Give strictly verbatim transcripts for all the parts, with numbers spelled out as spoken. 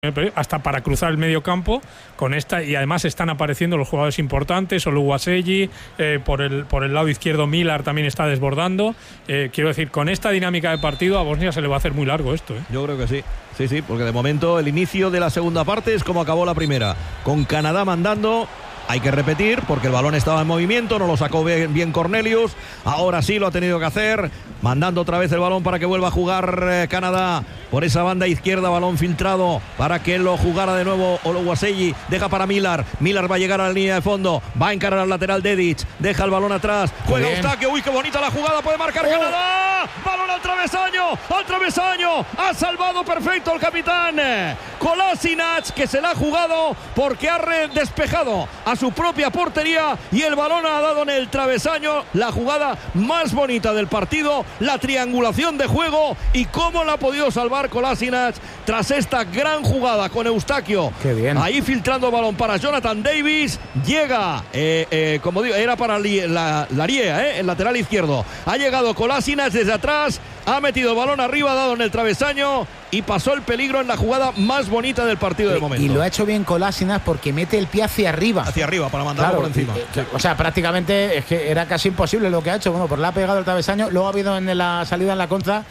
hasta para cruzar el medio campo con esta, y además están apareciendo los jugadores importantes, Oluwaseyi, eh, por el por el lado izquierdo Millar también está desbordando. Eh, quiero decir, con esta dinámica de partido a Bosnia se le va a hacer muy largo esto, ¿eh? Yo creo que sí, sí, sí, porque de momento el inicio de la segunda parte es como acabó la primera, con Canadá mandando. Hay que repetir porque el balón estaba en movimiento, no lo sacó bien, bien Cornelius. Ahora sí lo ha tenido que hacer, mandando otra vez el balón para que vuelva a jugar eh, Canadá por esa banda izquierda, balón filtrado para que lo jugara de nuevo Oluwaseyi. Deja para Millar, Millar va a llegar a la línea de fondo, va a encarar al lateral Dedic, deja el balón atrás, juega Eustaquio, uy, qué bonita la jugada, puede marcar oh. Canadá, balón al travesaño, al travesaño, ha salvado perfecto el capitán Kolasinac, que se la ha jugado porque ha despejado a su propia portería y el balón ha dado en el travesaño. La jugada más bonita del partido, la triangulación de juego y cómo la ha podido salvar Kolasinac tras esta gran jugada con Eustaquio. Qué bien. Ahí filtrando el balón para Jonathan Davis, llega eh, eh, como digo, era para Li, la, Laria, eh, el lateral izquierdo, ha llegado Kolasinac desde atrás, ha metido el balón arriba, ha dado en el travesaño y pasó el peligro en la jugada más bonita del partido de momento. Y lo ha hecho bien Kolasinac porque mete el pie hacia arriba. Hacia arriba, para mandarlo claro, por encima. Eh, sí. O sea, prácticamente es que era casi imposible lo que ha hecho. Bueno, pues le ha pegado el travesaño. Luego ha habido en la salida en la contra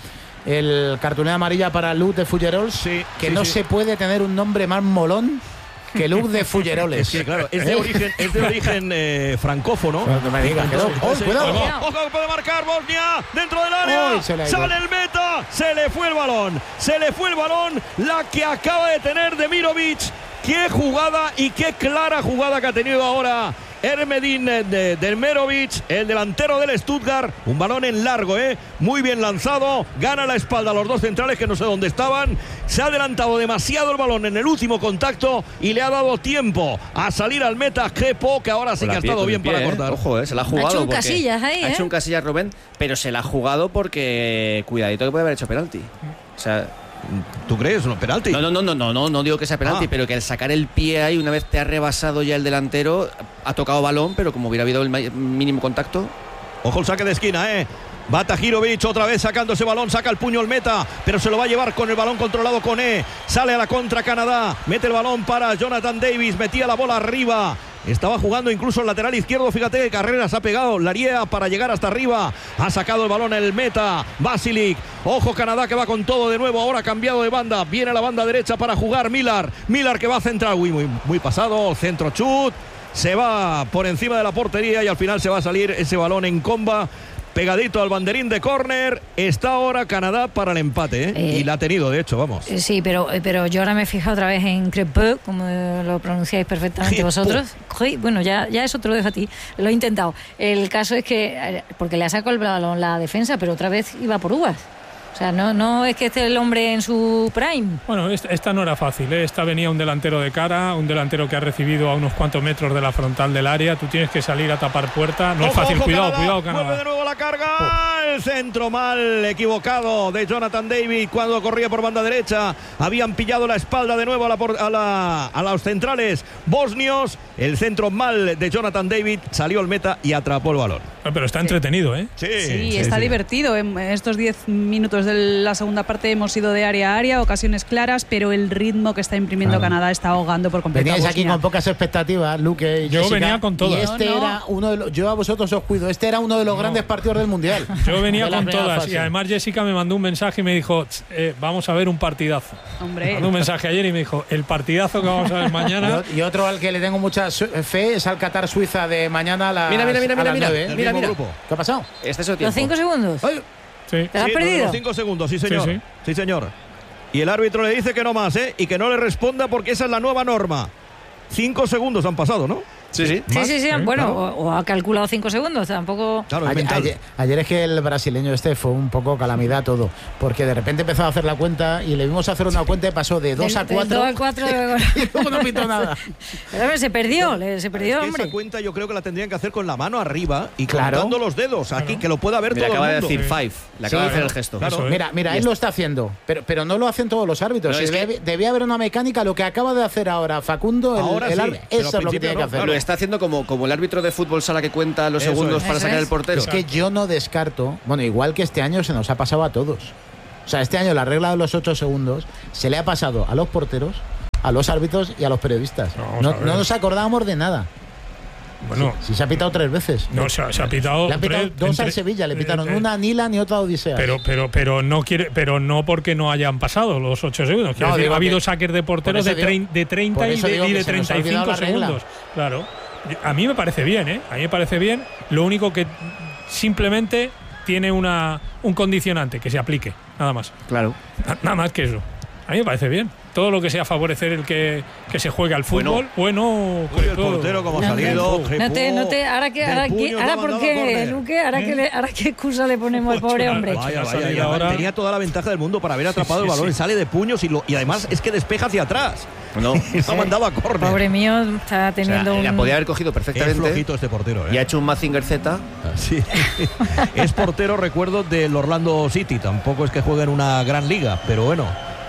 el cartulina amarilla para Luc de Fullerols, sí, que sí, no sí. se puede tener un nombre más molón que Luc de Fulleroles. Sí, claro, es de origen, es de origen eh, francófono. No me digas, Entonces, oh, sí, cuidado. Ojo, ojo, puede marcar Bosnia dentro del área. Oh, sale el meta, se le fue el balón. Se le fue el balón, la que acaba de tener Demirovic. Qué jugada y qué clara jugada que ha tenido ahora Ermedin de Demirovic, el delantero del Stuttgart. Un balón en largo, ¿eh? Muy bien lanzado. Gana la espalda a los dos centrales que no sé dónde estaban. Se ha adelantado demasiado el balón en el último contacto y le ha dado tiempo a salir al meta Kepo, que ahora sí que ha estado bien pie, para eh. cortar. Ojo, eh, se la ha jugado. Ha hecho un casillas ahí, ¿eh? Ha hecho un casillas Rubén, pero se la ha jugado porque cuidadito que puede haber hecho penalti. O sea, ¿tú crees? ¿No penalti? No, no, no, no, no, no, no digo que sea penalti, ah. pero que al sacar el pie ahí, una vez te ha rebasado ya el delantero, ha tocado balón, pero como hubiera habido el mínimo contacto. Ojo el saque de esquina, eh. Va Tahirovic otra vez sacando ese balón, saca el puño el meta, pero se lo va a llevar con el balón controlado con E. Sale a la contra Canadá, mete el balón para Jonathan Davis, metía la bola arriba. Estaba jugando incluso el lateral izquierdo, fíjate que Carreras ha pegado Laria para llegar hasta arriba, ha sacado el balón el meta, Basilic, ojo Canadá que va con todo de nuevo, ahora ha cambiado de banda, viene a la banda derecha para jugar Millar, Millar que va a centrar, uy, muy, muy pasado, centro chut, se va por encima de la portería y al final se va a salir ese balón en comba, pegadito al banderín de córner. Está ahora Canadá para el empate, ¿eh? Eh, y la ha tenido, de hecho, vamos. Sí, pero, pero yo ahora me he fijado otra vez en Crepeau, como lo pronunciáis perfectamente Crepeau. Vosotros. Bueno, ya, ya eso te lo dejo a ti. Lo he intentado. El caso es que, porque le ha sacado el balón la defensa, pero otra vez iba por uvas. O sea, no, no es que esté el hombre en su prime. Bueno, esta, esta no era fácil, ¿eh? Esta venía un delantero de cara, un delantero que ha recibido a unos cuantos metros de la frontal del área. Tú tienes que salir a tapar puerta. No ojo, es fácil, ojo, cuidado, Canadá. cuidado, Canadá. Vuelve de nuevo la carga. Oh. El centro mal equivocado de Jonathan Davis cuando corría por banda derecha. Habían pillado la espalda de nuevo a, la, a, la, a los centrales bosnios. El centro mal de Jonathan Davis. Salió el meta y atrapó el balón. Pero está entretenido, ¿eh? Sí, sí, sí está sí. divertido. En estos diez minutos de la segunda parte hemos ido de área a área, ocasiones claras, pero el ritmo que está imprimiendo claro. Canadá está ahogando por completo. Veníais aquí con pocas expectativas, Luque y Yo Jessica, venía con todas. Y este no, no. era uno de los, yo a vosotros os cuido, este era uno de los no. grandes partidos del Mundial. Yo venía con todas fase. Y además Jessica me mandó un mensaje y me dijo, eh, vamos a ver un partidazo. Hombre. Me mandó un mensaje ayer y me dijo, el partidazo que vamos a ver mañana. Y otro al que le tengo mucha fe es al Qatar Suiza de mañana a las Mira, mira, mira, mira, mira, nueve, mira, mira. Grupo. ¿Qué ha pasado? Este es el tiempo. ¿Los cinco segundos? Ay. Sí. ¿Te has sí, perdido? Los cinco segundos, sí señor. Sí, sí. sí señor. Y el árbitro le dice que no más, ¿eh? Y que no le responda porque esa es la nueva norma. Cinco segundos han pasado, ¿no? Sí, sí. Sí, sí, sí. ¿Sí? Bueno, Claro. o, o ha calculado cinco segundos, tampoco. Claro, ayer, ayer, ayer es que el brasileño este fue un poco calamidad todo, porque de repente empezó a hacer la cuenta y le vimos hacer una cuenta y pasó de dos a cuatro. dos a cuatro. Y luego no pintó nada. Pero se perdió, se perdió, es que hombre. esa cuenta yo creo que la tendrían que hacer con la mano arriba y claro. contando los dedos aquí, claro. que lo pueda ver Mira, todo acaba el mundo. de decir five. Le acaba Sí, de hacer el gesto. Claro. Mira, mira, él lo está haciendo, pero, pero no lo hacen todos los árbitros. No, Si es debe, que... debía haber una mecánica, lo que acaba de hacer ahora Facundo, el, ahora el sí, árbitro, pero eso es lo que tiene no, que hacer. claro. Lo está haciendo como, como el árbitro de fútbol sala que cuenta los Eso segundos es. para Eso sacar es. el portero. Es que yo no descarto, bueno, igual que este año se nos ha pasado a todos. O sea, este año la regla de los ocho segundos se le ha pasado a los porteros a los árbitros y a los periodistas. No, no nos acordábamos de nada. Bueno, si, si se ha pitado tres veces. No, se ha, se ha pitado, le han pitado tres, dos entre, al Sevilla, le pitaron entre, una a Nilan y otra a Odisea. Pero, pero, pero no quiere, pero no porque no hayan pasado los ocho segundos. No, decir, ha habido saques de porteros de, digo, de treinta y de, y de treinta y cinco segundos. Claro. A mí me parece bien, ¿eh? A mí me parece bien. Lo único que simplemente tiene una un condicionante que se aplique, nada más. Claro. Nada más que eso. A mí me parece bien. Todo lo que sea favorecer el que, que se juegue al fútbol, bueno, pues el portero como ha salido. No te, no te, ahora que, ahora que, ahora por qué, Luque, ahora que, le, ahora qué excusa le ponemos al pobre hombre. Vaya, vaya, vaya, ahora tenía toda la ventaja del mundo para haber atrapado sí, sí, el balón, sí. Sale de puños y, lo, y además es que despeja hacia atrás. No, está mandado a córner. Pobre mío, está teniendo o sea, un. La podía haber cogido perfectamente. Es flojito este portero, ¿eh? Y ha hecho un Mazinger Z. Sí. Es portero, recuerdo, del Orlando City. Tampoco es que juegue en una gran liga, pero bueno.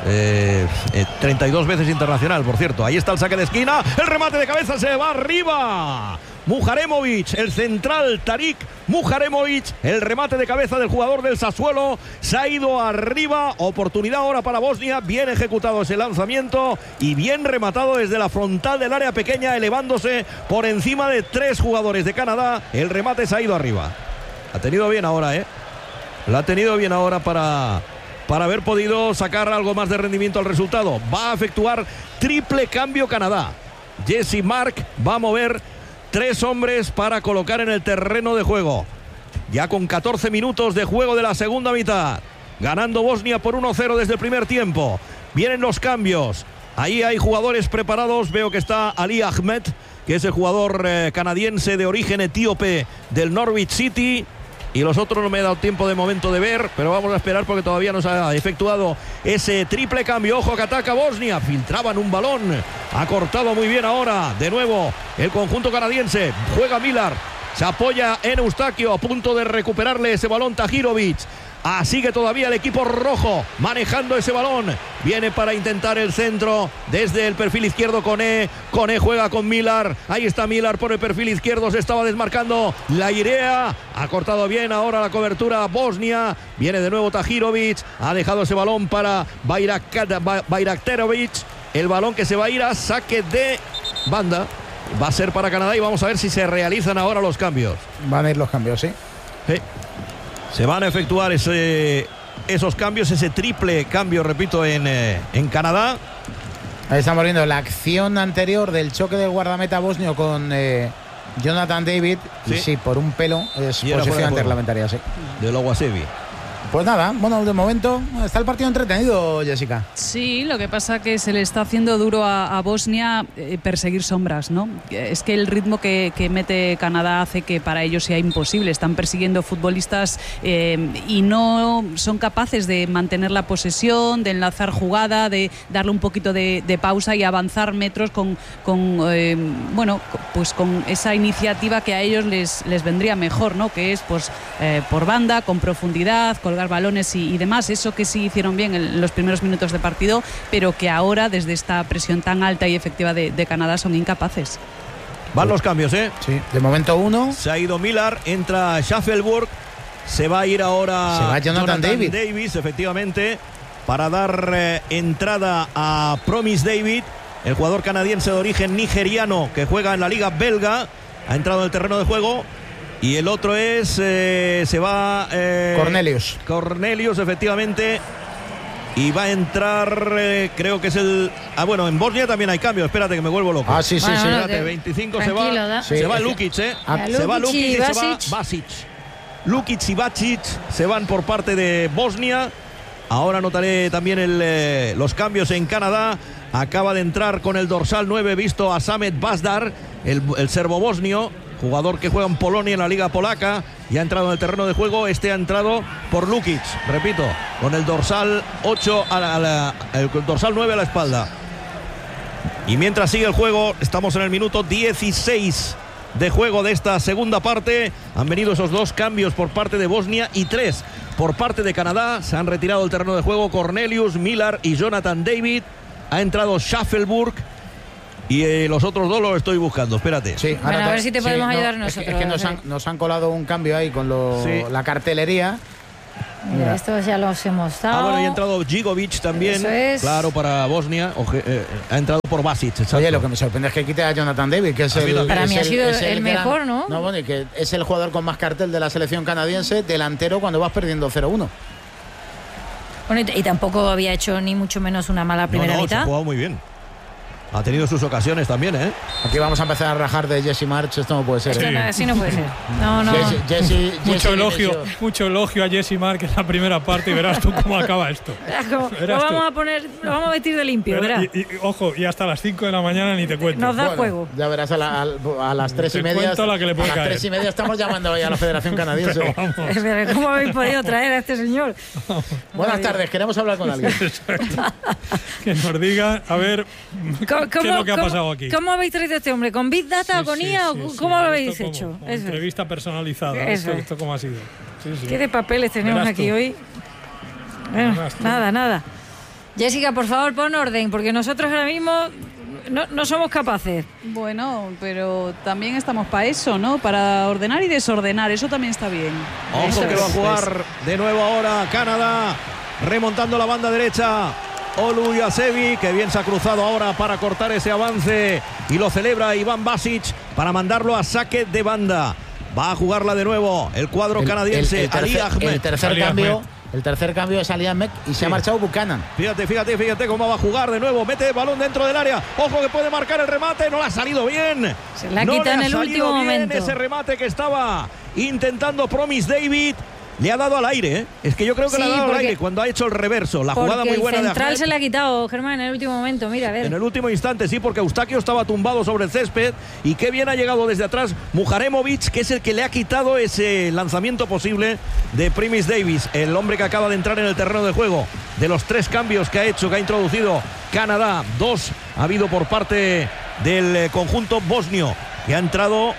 Eh, eh, treinta y dos veces internacional, por cierto. Ahí está el saque de esquina, el remate de cabeza se va arriba. Mujaremovic, el central Tarik Mujaremovic, el remate de cabeza del jugador del Sassuolo se ha ido arriba. Oportunidad ahora para Bosnia. Bien ejecutado ese lanzamiento y bien rematado desde la frontal del área pequeña, elevándose por encima de tres jugadores de Canadá. El remate se ha ido arriba. Ha tenido bien ahora, ¿eh? La ha tenido bien ahora para... para haber podido sacar algo más de rendimiento al resultado. Va a efectuar triple cambio Canadá. Jesse Mark va a mover tres hombres para colocar en el terreno de juego. Ya con catorce minutos de juego de la segunda mitad. Ganando Bosnia por uno cero desde el primer tiempo. Vienen los cambios. Ahí hay jugadores preparados. Veo que está Ali Ahmed, que es el jugador eh, canadiense de origen etíope del Norwich City. Y los otros no me he dado tiempo de momento de ver, pero vamos a esperar porque todavía no se ha efectuado ese triple cambio. Ojo que ataca Bosnia, filtraban un balón, ha cortado muy bien ahora, de nuevo el conjunto canadiense, juega Millar, se apoya en Eustaquio, a punto de recuperarle ese balón Tahirovic. Ah, sigue todavía el equipo rojo manejando ese balón. Viene para intentar el centro desde el perfil izquierdo. Koné. Koné juega con Millar. Ahí está Millar por el perfil izquierdo. Se estaba desmarcando la Irea. Ha cortado bien ahora la cobertura Bosnia. Viene de nuevo Tahirovic. Ha dejado ese balón para Bayraktarovic. El balón que se va a ir a saque de banda. Va a ser para Canadá y vamos a ver si se realizan ahora los cambios. Van a ir los cambios, ¿sí? Sí. Se van a efectuar ese, esos cambios, ese triple cambio, repito, en, eh, en Canadá. Ahí estamos viendo la acción anterior del choque del guardameta bosnio con eh, Jonathan David. Sí. Y sí, por un pelo es posesión antirreglamentaria, sí. De Loguasevi. Pues nada, bueno, de momento está el partido entretenido, Jessica. Sí, lo que pasa que se le está haciendo duro a, a Bosnia eh, perseguir sombras, ¿no? Es que el ritmo que, que mete Canadá hace que para ellos sea imposible. Están persiguiendo futbolistas eh, y no son capaces de mantener la posesión, de enlazar jugada, de darle un poquito de, de pausa y avanzar metros con, con eh, bueno, pues con esa iniciativa que a ellos les, les vendría mejor, ¿no? Que es pues eh, por banda, con profundidad, colgar balones y, y demás, eso que sí hicieron bien en los primeros minutos de partido, pero que ahora desde esta presión tan alta y efectiva de, de Canadá son incapaces. Van los cambios, ¿eh? Sí, de momento uno. Se ha ido Millar, entra Schaffelburg, se va a ir ahora se va Jonathan, Jonathan David. Davis, efectivamente, para dar eh, entrada a Promise David, el jugador canadiense de origen nigeriano que juega en la liga belga, ha entrado en el terreno de juego. Y el otro es, eh, se va... Eh, Cornelius. Cornelius, efectivamente. Y va a entrar, eh, creo que es el... Ah, bueno, en Bosnia también hay cambio. Espérate que me vuelvo loco. Ah, sí, sí, bueno, sí. Espérate, que... veinticinco se va. Sí, se va Lukic, ¿eh? Ah, se va Lukic y, y se va Basic. Lukic y Basic se van por parte de Bosnia. Ahora notaré también el, eh, los cambios en Canadá. Acaba de entrar con el dorsal nueve, visto a Samet Bazdar, el, el serbo-bosnio. Jugador que juega en Polonia, en la liga polaca, y ha entrado en el terreno de juego. Este ha entrado por Lukic, repito, con el dorsal ocho a la, a la, el dorsal nueve a la espalda. Y mientras sigue el juego, estamos en el minuto dieciséis de juego de esta segunda parte. Han venido esos dos cambios por parte de Bosnia y tres por parte de Canadá. Se han retirado del terreno de juego Cornelius, Millar y Jonathan David. Ha entrado Schaffelburg. Y eh, los otros dos los estoy buscando, espérate. Sí, ahora bueno, a ver si te sí, podemos no, ayudar nosotros. Es que, es que nos, han, nos han colado un cambio ahí con lo, sí. la cartelería. Mira, estos ya los hemos dado. Ah, bueno, y ha entrado Gigovic también. Eso es. Claro, para Bosnia. Oje, eh, ha entrado por Basic. Exacto. Oye, lo que me sorprende es que quite a Jonathan David, que es A mí el. también. Para es mí ha el- sido es el gran- mejor, ¿no? No, bueno, y que es el jugador con más cartel de la selección canadiense, delantero cuando vas perdiendo cero uno. Bueno, y, y tampoco había hecho ni mucho menos una mala primera no, no, se ha mitad. jugado muy bien. Ha tenido sus ocasiones también, ¿eh? Aquí vamos a empezar a rajar de Jesse March, esto no puede ser. Esto ¿eh? no, así no puede ser. No, no. Jesse, Jesse, Jesse Mucho elogio, Dionisio. mucho elogio a Jesse Mark en la primera parte y verás tú cómo acaba esto. Verás cómo- Lo Verás tú. vamos a poner, lo vamos a vestir de limpio, Verás, verás. y, y- ojo, y hasta las cinco de la mañana ni te cuento. Nos da Bueno, juego. Ya verás a, la- a- a las tres y Te media. cuento la que le puede a las caer. tres y media estamos llamando hoy a la Federación Canadiense. Pero vamos. Pero ¿cómo habéis podido traer a este señor? Buenas Madre tardes, queremos hablar con alguien. Que nos diga, a ver, ¿Cómo, qué es lo que ha cómo- pasado aquí. ¿Cómo habéis traído a este hombre? ¿Con Big Data o Sí, con sí, I A? sí, o sí. ¿Cómo lo habéis Esto hecho? como- como Eso es. entrevista personalizada. Eso Esto, es. esto cómo ha sido. Sí, sí. ¿Qué de papeles tenemos Verás aquí tú. hoy? Bueno, Verás tú. nada, nada. Jessica, por favor, pon orden, porque nosotros ahora mismo no, no somos capaces. Bueno, pero también estamos para eso, ¿no? Para ordenar y desordenar, eso también está bien. Ojo Eso que es. va a jugar de nuevo ahora Canadá, remontando la banda derecha. Olu Yasevi, que bien se ha cruzado ahora para cortar ese avance y lo celebra Iván Basic para mandarlo a saque de banda. Va a jugarla de nuevo el cuadro El- canadiense, el, el Ali tercer, Ahmed. el tercer Ali cambio, Ahmed. el tercer cambio es Ali Ahmed y se Sí. ha marchado Buchanan. Fíjate, fíjate, fíjate cómo va a jugar de nuevo. Mete el balón dentro del área. Ojo que puede marcar el remate. No le ha salido bien. Se la ha no quitado le en ha el salido último bien momento. ese remate que estaba intentando Promise David. Le ha dado al aire, ¿eh? Es que yo creo que Sí, le ha dado al porque- aire cuando ha hecho el reverso. La Porque jugada muy buena el de central Ahmed. se le ha quitado, Germán, en el último momento. Mira, a ver. En el último instante, sí, porque Eustaquio estaba tumbado sobre el césped y qué bien ha llegado desde atrás Mujaremovic, que es el que le ha quitado ese lanzamiento posible de Primis Davis, el hombre que acaba de entrar en el terreno de juego. De los tres cambios que ha hecho, que ha introducido Canadá, dos ha habido por parte del eh, conjunto bosnio, que ha entrado.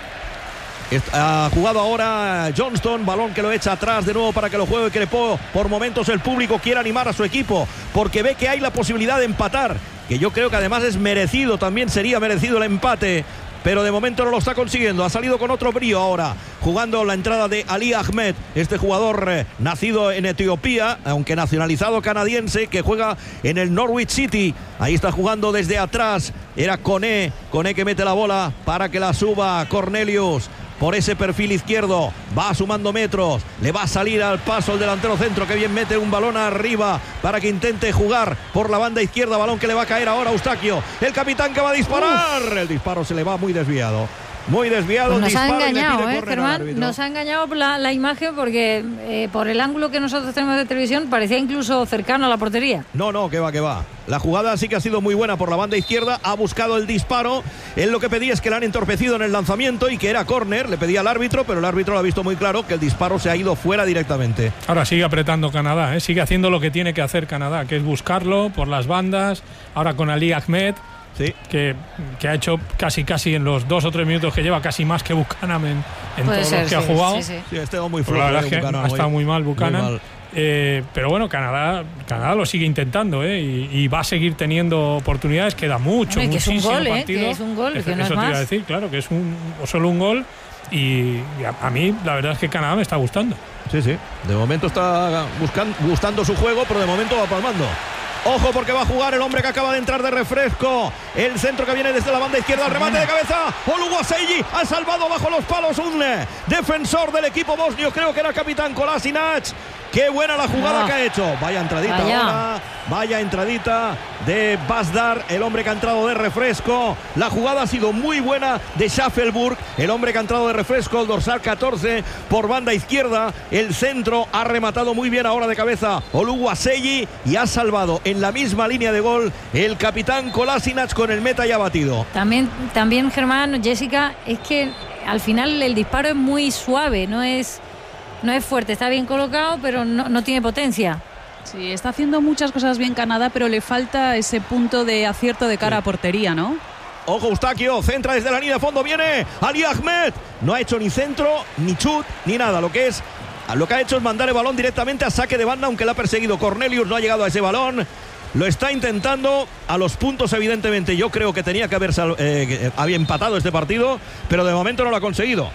Ha jugado ahora Johnston, balón que lo echa atrás de nuevo para que lo juegue Crepo. Por momentos el público quiere animar a su equipo porque ve que hay la posibilidad de empatar, que yo creo que además es merecido, también sería merecido el empate, pero de momento no lo está consiguiendo. Ha salido con otro brío ahora, jugando la entrada de Ali Ahmed, este jugador eh, nacido en Etiopía, aunque nacionalizado canadiense, que juega en el Norwich City. Ahí está jugando desde atrás, era Koné, Koné que mete la bola para que la suba Cornelius. Por ese perfil izquierdo, va sumando metros, le va a salir al paso el delantero centro, que bien mete un balón arriba para que intente jugar por la banda izquierda, balón que le va a caer ahora a Eustaquio, el capitán que va a disparar, Uf. El disparo se le va muy desviado. Muy desviado Pues el nos ha disparo engañado, y le pide ¿eh, córner al Germán? árbitro. Nos ha engañado por la, la imagen porque eh, por el ángulo que nosotros tenemos de televisión parecía incluso cercano a la portería. No, no, que va, que va. La jugada sí que ha sido muy buena por la banda izquierda, ha buscado el disparo. Él lo que pedía es que le han entorpecido en el lanzamiento y que era córner, le pedía al árbitro, pero el árbitro lo ha visto muy claro que el disparo se ha ido fuera directamente. Ahora sigue apretando Canadá, ¿eh? Sigue haciendo lo que tiene que hacer Canadá, que es buscarlo por las bandas, ahora con Ali Ahmed. Sí. Que, que ha hecho casi casi en los dos o tres minutos que lleva casi más que Buchanan en, en todos ser, los que sí, ha jugado. Sí, sí. Sí, ha estado muy Pues flojo. la verdad eh, es que Buchanan ha estado hoy. muy mal Buchanan. Muy mal. Eh, pero bueno, Canadá, Canadá lo sigue intentando, ¿eh? y, y va a seguir teniendo oportunidades. Queda mucho, Bueno, y que es un muchísimo gol, ¿eh? partido. Que es un gol, eso que no eso es te iba más. a decir, claro, que es un, o solo un gol. Y, y a, a mí la verdad es que Canadá me está gustando. Sí, sí. De momento está buscando, gustando su juego, pero de momento va palmando. Ojo porque va a jugar el hombre que acaba de entrar de refresco. El centro que viene desde la banda izquierda. El remate de cabeza. Oluwaseji ha salvado bajo los palos un defensor del equipo bosnio. Creo que era capitán Kolasinac. Qué buena la jugada Ah. que ha hecho. Vaya entradita Vaya. ahora. Vaya entradita de Basdar, el hombre que ha entrado de refresco. La jugada ha sido muy buena de Schaffelburg, el hombre que ha entrado de refresco, el dorsal catorce por banda izquierda. El centro ha rematado muy bien ahora de cabeza Oluwaseji y ha salvado en la misma línea de gol el capitán Kolasinac con el meta ya batido. También, también, Germán, Jessica, es que al final el disparo es muy suave, no es, no es fuerte, está bien colocado, pero no, no tiene potencia. Sí, está haciendo muchas cosas bien Canadá, pero le falta ese punto de acierto de cara Sí. a portería, ¿no? Ojo Eustaquio, centra desde la línea de fondo, viene Ali Ahmed. No ha hecho ni centro, ni chut, ni nada. Lo que es, lo que ha hecho es mandar el balón directamente a saque de banda, aunque le ha perseguido Cornelius, no ha llegado a ese balón. Lo está intentando a los puntos, evidentemente. Yo creo que tenía que haber sal- eh, había empatado este partido, pero de momento no lo ha conseguido.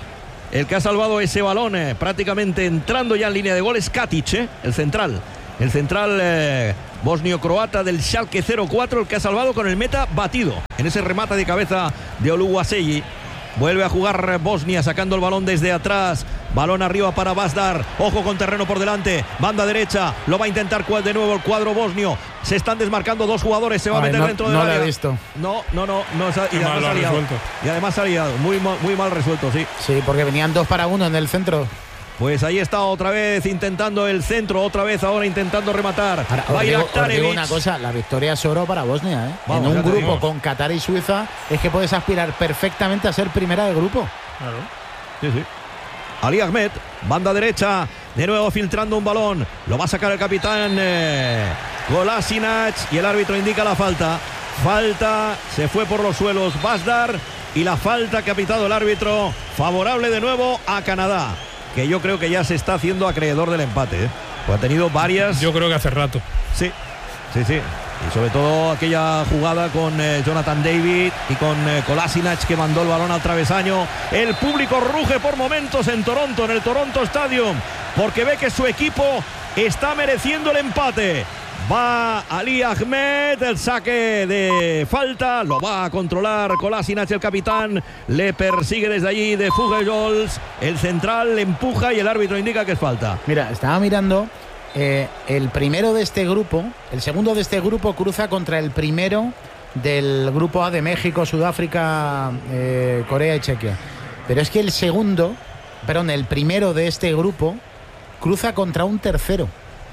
El que ha salvado ese balón eh, prácticamente entrando ya en línea de gol es Katic, eh, el central. El central eh, bosnio-croata del Schalke cero cuatro, el que ha salvado con el meta batido en ese remate de cabeza de Oluwaseyi. Vuelve a jugar Bosnia sacando el balón desde atrás. Balón arriba para Bazdar. Ojo con terreno por delante. Banda derecha. Lo va a intentar de nuevo el cuadro bosnio. Se están desmarcando dos jugadores. Se va Ay, a meter no, dentro del no área. No lo he visto. No, no, no. no y, además ha liado, y además ha liado. Muy, muy mal resuelto, sí. Sí, porque venían dos para uno en el centro. Pues ahí está otra vez intentando el centro, otra vez ahora intentando rematar. Ahora, va a ir digo, Aktarevic. digo una cosa, la victoria es oro para Bosnia, ¿eh? Vamos, en un grupo digo. con Qatar y Suiza es que puedes aspirar perfectamente a ser primera de grupo. Claro. Sí, sí. Ali Ahmed, banda derecha, de nuevo filtrando un balón. Lo va a sacar el capitán eh, Kolasinac y el árbitro indica la falta. Falta, se fue por los suelos Bazdar y la falta que ha pitado el árbitro favorable de nuevo a Canadá, que yo creo que ya se está haciendo acreedor del empate, ¿eh? Pues ha tenido varias. Yo creo que hace rato. Sí, sí, sí. Y sobre todo aquella jugada con eh, Jonathan David y con eh, Kolasinac, que mandó el balón al travesaño. El público ruge por momentos en Toronto, en el Toronto Stadium, porque ve que su equipo está mereciendo el empate. Va Ali Ahmed, el saque de falta, lo va a controlar Kolasinac, el capitán, le persigue desde allí de Fugejols, el central le empuja y el árbitro indica que es falta. Mira, estaba mirando, eh, el primero de este grupo, el segundo de este grupo cruza contra el primero del grupo A de México, Sudáfrica, eh, Corea y Chequia. Pero es que el segundo, perdón, el primero de este grupo cruza contra un tercero.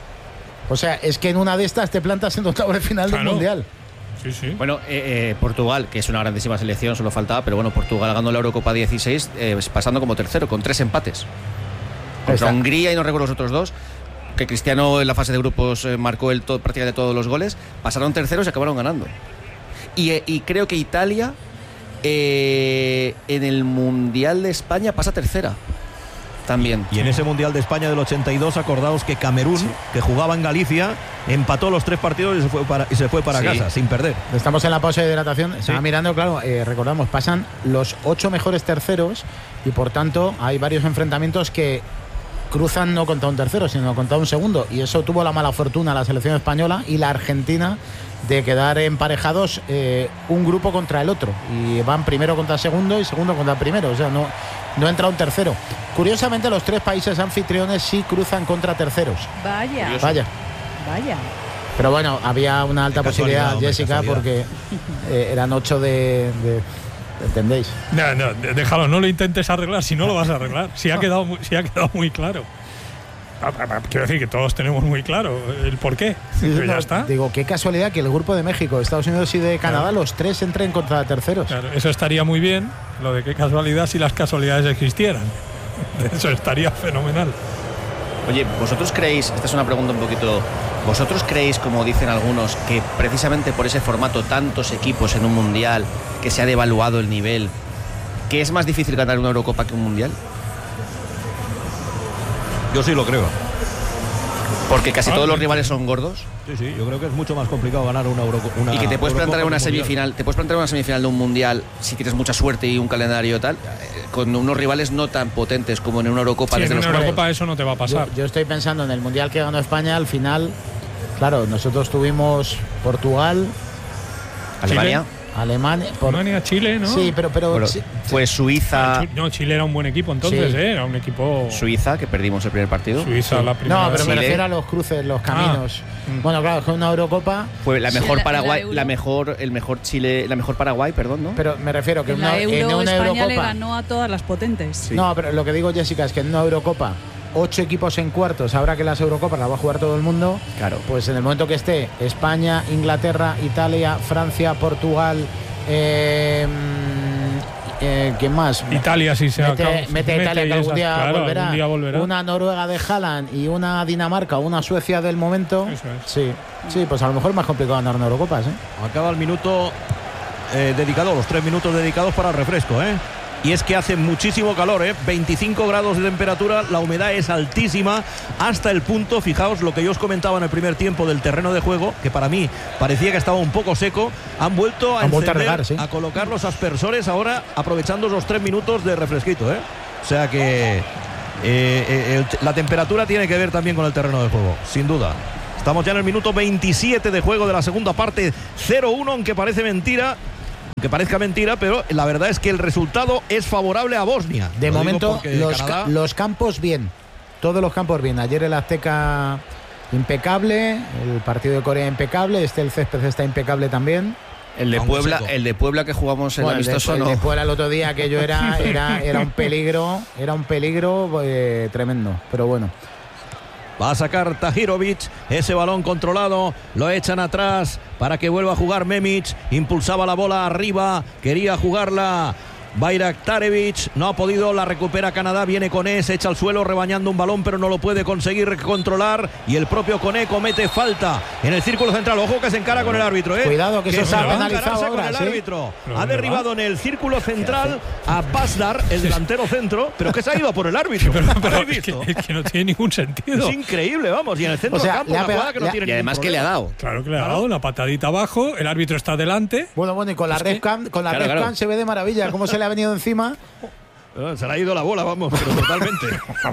O sea, es que en una de estas te plantas en octavo de final claro. del Mundial. Sí, sí. Bueno, eh, eh, Portugal, que es una grandísima selección, solo faltaba, pero bueno, Portugal ganó la Eurocopa dieciséis, eh, pasando como tercero, con tres empates. Contra Hungría y no recuerdo los otros dos, que Cristiano en la fase de grupos eh, marcó el to- prácticamente todos los goles, pasaron terceros y acabaron ganando. Y, eh, y creo que Italia eh, en el Mundial de España pasa tercera. También. Y en ese Mundial de España del ochenta y dos, acordaos que Camerún, sí. que jugaba en Galicia, empató los tres partidos y se fue para, y se fue para sí. casa, sin perder. Estamos en la pausa de hidratación. Sí. Estaba mirando, claro, eh, recordamos, pasan los ocho mejores terceros y por tanto hay varios enfrentamientos que cruzan no contra un tercero, sino contra un segundo. Y eso tuvo la mala fortuna la selección española y la Argentina de quedar emparejados eh, un grupo contra el otro. Y van primero contra segundo y segundo contra primero. O sea, no, no entra un tercero. Curiosamente, los tres países anfitriones sí cruzan contra terceros. Vaya. Vaya. Vaya. Pero bueno, había una alta posibilidad, Jessica, porque eh, eran ocho de... de ¿entendéis? No, no, déjalo, no lo intentes arreglar, si no lo vas a arreglar. Si ha quedado muy, si ha quedado muy claro. Quiero decir que todos tenemos muy claro el por qué. Sí, pero no, ya está. Digo, qué casualidad que el grupo de México, Estados Unidos y de Canadá, claro. los tres entren contra terceros. Claro, eso estaría muy bien. Lo de qué casualidad si las casualidades existieran. Eso estaría fenomenal. Oye, ¿vosotros creéis, esta es una pregunta un poquito, ¿vosotros creéis, como dicen algunos, que precisamente por ese formato, tantos equipos en un mundial, que se ha devaluado el nivel, que es más difícil ganar una Eurocopa que un mundial? Yo sí lo creo. Porque casi todos los rivales son gordos. Sí, sí, yo creo que es mucho más complicado ganar una Eurocopa. Y que te puedes plantar en una semifinal, te puedes plantar en una semifinal de un mundial si tienes mucha suerte y un calendario tal, con unos rivales no tan potentes como en una Eurocopa. Sí, desde en los una Eurocopa eso no te va a pasar. Yo, yo estoy pensando en el mundial que ganó España, al final, claro, nosotros tuvimos Portugal, Alemania. Chile. Alemania, por... Alemania, Chile, ¿no? Sí, pero, pero bueno, sí, fue Suiza. Ah, no, Chile era un buen equipo entonces, sí. ¿eh? Era un equipo. Suiza, que perdimos el primer partido. Suiza, sí. la primera. No, pero Chile. me refiero a los cruces, los caminos. Ah. Bueno, claro, fue una Eurocopa. Fue la mejor sí, la, Paraguay, la, la mejor, el mejor Chile, la mejor Paraguay, perdón, ¿no? Pero me refiero que en una, la Euro, en una España Eurocopa le ganó a todas las potentes. Sí. No, pero lo que digo, Jessica, es que en una Eurocopa ocho equipos en cuartos, ahora que las Eurocopas las va a jugar todo el mundo, claro. Pues en el momento que esté España, Inglaterra, Italia, Francia, Portugal, eh, eh, ¿quién más? Italia sí se mete, acaba, mete a Italia, que algún, esas, día, claro, volverá. algún día volverá. Una Noruega de Haaland y una Dinamarca, una Suecia del momento. Eso es. Sí, sí, pues a lo mejor es más complicado ganar una Eurocopa, ¿eh? Acaba el minuto eh, dedicado, los tres minutos dedicados para el refresco, ¿eh? Y es que hace muchísimo calor, ¿eh? veinticinco grados de temperatura, la humedad es altísima hasta el punto, fijaos lo que yo os comentaba en el primer tiempo del terreno de juego, que para mí parecía que estaba un poco seco, han vuelto a, han vuelto encender, a, regar, ¿sí? a colocar los aspersores ahora, aprovechando los tres minutos de refresquito, ¿eh? O sea que eh, eh, el, la temperatura tiene que ver también con el terreno de juego, sin duda. Estamos ya en el minuto veintisiete de juego de la segunda parte, cero uno, aunque parece mentira. Que parezca mentira, pero la verdad es que el resultado es favorable a Bosnia. De Lo momento, los, Canadá... ca los campos bien. Todos los campos bien. Ayer el Azteca impecable, el partido de Corea impecable, este el césped está impecable también. El de Puebla, el de Puebla que jugamos en bueno, el amistoso, el de, no. el de Puebla el otro día, aquello era, era, era un peligro, era un peligro eh, tremendo, pero bueno. Va a sacar Tahirovic, ese balón controlado, lo echan atrás para que vuelva a jugar Memic, impulsaba la bola arriba, quería jugarla Bayraktarevic, no ha podido, la recupera Canadá, viene Koné, se echa al suelo rebañando un balón pero no lo puede conseguir controlar y el propio Koné comete falta en el círculo central. Ojo que se encara con el árbitro, ¿eh? Cuidado que, que se ha penalizado con el ¿sí? árbitro. Ha derribado en el círculo central a Basdar, el delantero centro, pero que se ha ido por el árbitro. Pero, pero es, que, es que no tiene ningún sentido. Es increíble, vamos, y en el centro o sea, del campo una jugada que no le, tiene y además que le ha dado. Claro que le ha dado una patadita abajo, el árbitro está delante. Bueno, bueno, y con la red cam, con la claro, red claro. cam se ve de maravilla cómo se le ha venido encima. Se le ha ido la bola, vamos, pero totalmente.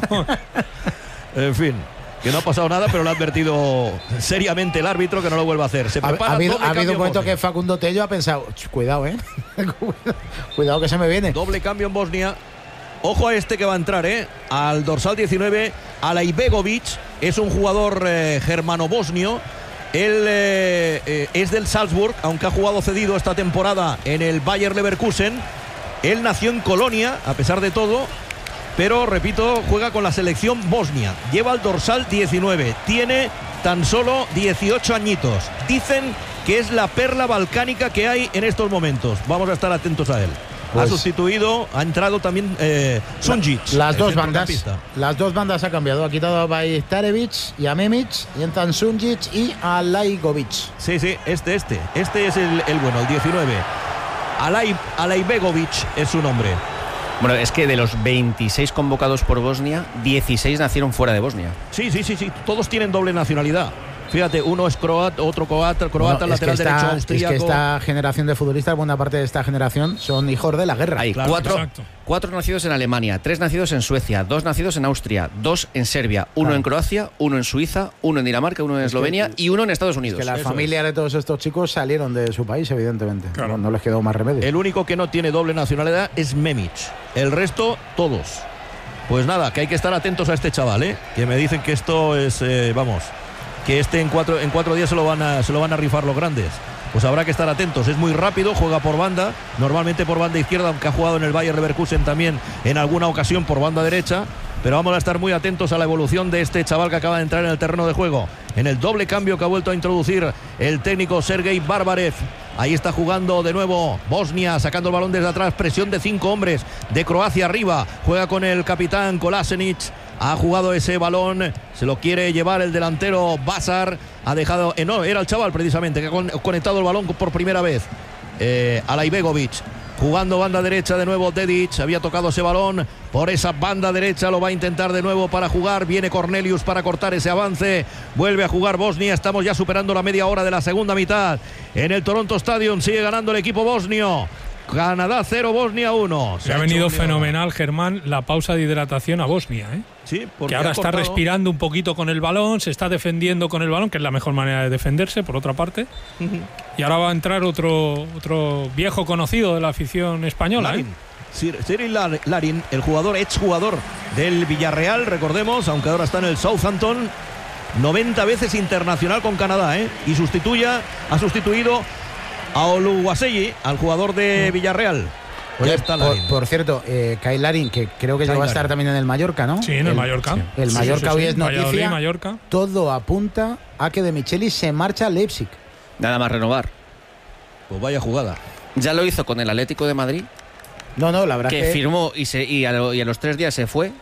En fin, que no ha pasado nada, pero le ha advertido seriamente el árbitro que no lo vuelva a hacer. Se prepara ha habido, doble ha habido cambio un momento en Bosnia. que Facundo Tello ha pensado, cuidado, eh. Cuidado que se me viene. Doble cambio en Bosnia. Ojo a este que va a entrar, ¿eh? Al dorsal diecinueve, Alaibegovic. Es un jugador eh, germano-bosnio. Él eh, eh, es del Salzburg, aunque ha jugado cedido esta temporada en el Bayer Leverkusen. Él nació en Colonia, a pesar de todo, pero, repito, juega con la selección bosnia. Lleva el dorsal diecinueve. Tiene tan solo dieciocho añitos. Dicen que es la perla balcánica que hay en estos momentos. Vamos a estar atentos a él. Pues, ha sustituido, ha entrado también eh, Sunjic. Las dos bandas. Las dos bandas ha cambiado. Ha quitado a Bayraktarevic y a Memic y entran Sunjic y a Alaigovic. Sí, sí, este, este. Este es el, el bueno, el diecinueve. Alai, Alaibegovic es su nombre. Bueno, es que de los veintiséis convocados por Bosnia, dieciséis nacieron fuera de Bosnia. Sí, sí, sí, sí. Todos tienen doble nacionalidad. Fíjate, uno es croata, otro croata, croata, bueno, lateral es esta, derecho austríaco. Es que esta generación de futbolistas, buena parte de esta generación, son hijos de la guerra. Hay claro, cuatro, cuatro nacidos en Alemania, tres nacidos en Suecia, dos nacidos en Austria, dos en Serbia, uno claro. en Croacia, uno en Suiza, uno en Dinamarca, uno en Eslovenia es que, y uno en Estados Unidos. Es que las Eso familias es. de todos estos chicos salieron de su país, evidentemente. Claro. No, no les quedó más remedio. El único que no tiene doble nacionalidad es Memic. El resto, todos. Pues nada, que hay que estar atentos a este chaval, ¿eh? Que me dicen que esto es, eh, vamos, que este en cuatro, en cuatro días se lo, van a, se lo van a rifar los grandes. Pues habrá que estar atentos. Es muy rápido, juega por banda, normalmente por banda izquierda, aunque ha jugado en el Bayer Leverkusen también en alguna ocasión por banda derecha. Pero vamos a estar muy atentos a la evolución de este chaval que acaba de entrar en el terreno de juego. En el doble cambio que ha vuelto a introducir el técnico Sergei Barbarev. Ahí está jugando de nuevo Bosnia, sacando el balón desde atrás, presión de cinco hombres de Croacia arriba. Juega con el capitán Kolasenic. Ha jugado ese balón, se lo quiere llevar el delantero Basar. Ha dejado, eh, no, era el chaval precisamente que ha con, conectado el balón por primera vez. Eh, Alaibegovic. Jugando banda derecha de nuevo Dedic, había tocado ese balón por esa banda derecha, lo va a intentar de nuevo para jugar, viene Cornelius para cortar ese avance, vuelve a jugar Bosnia, estamos ya superando la media hora de la segunda mitad, en el Toronto Stadium sigue ganando el equipo bosnio, Canadá cero, Bosnia uno. Se ha venido fenomenal, Germán, la pausa de hidratación a Bosnia, ¿eh? Sí, que ahora está cortado. respirando un poquito con el balón, se está defendiendo con el balón, que es la mejor manera de defenderse, por otra parte. Uh-huh. Y ahora va a entrar otro, otro viejo conocido de la afición española. Larin. ¿eh? Cyril Larin, el jugador, exjugador del Villarreal, recordemos, aunque ahora está en el Southampton, noventa veces internacional con Canadá, ¿eh? Y sustituya, ha sustituido a Oluwaseyi, al jugador de Villarreal. Oye, por, por cierto, eh, Kyle Larin, que creo que ya va a estar también en el Mallorca, ¿no? Sí, en el, el Mallorca. Sí. El Mallorca sí, sí, hoy sí. es noticia. Valladolid, Mallorca. Todo apunta a que De Michelis se marcha a Leipzig. Nada más renovar. Pues vaya jugada. Ya lo hizo con el Atlético de Madrid. No, no, la verdad que, que firmó y, se, y, a lo, y a los tres días se fue.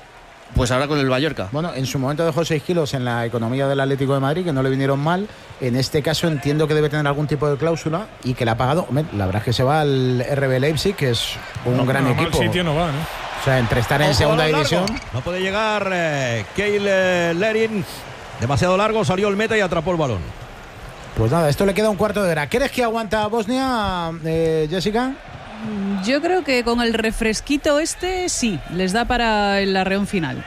Pues ahora con el Mallorca. Bueno, en su momento dejó seis kilos en la economía del Atlético de Madrid, que no le vinieron mal. En este caso entiendo que debe tener algún tipo de cláusula y que la ha pagado. Hombre, la verdad es que se va al R B Leipzig, que es un no, gran no, equipo. Mal sitio no va, ¿no? O sea, entre estar en segunda división. No puede llegar eh, Kyle eh, Larin. Demasiado largo, salió el meta y atrapó el balón. Pues nada, esto le queda un cuarto de hora. ¿Crees que aguanta Bosnia, eh, Jessica? Yo creo que con el refresquito este sí, les da para el arreón final.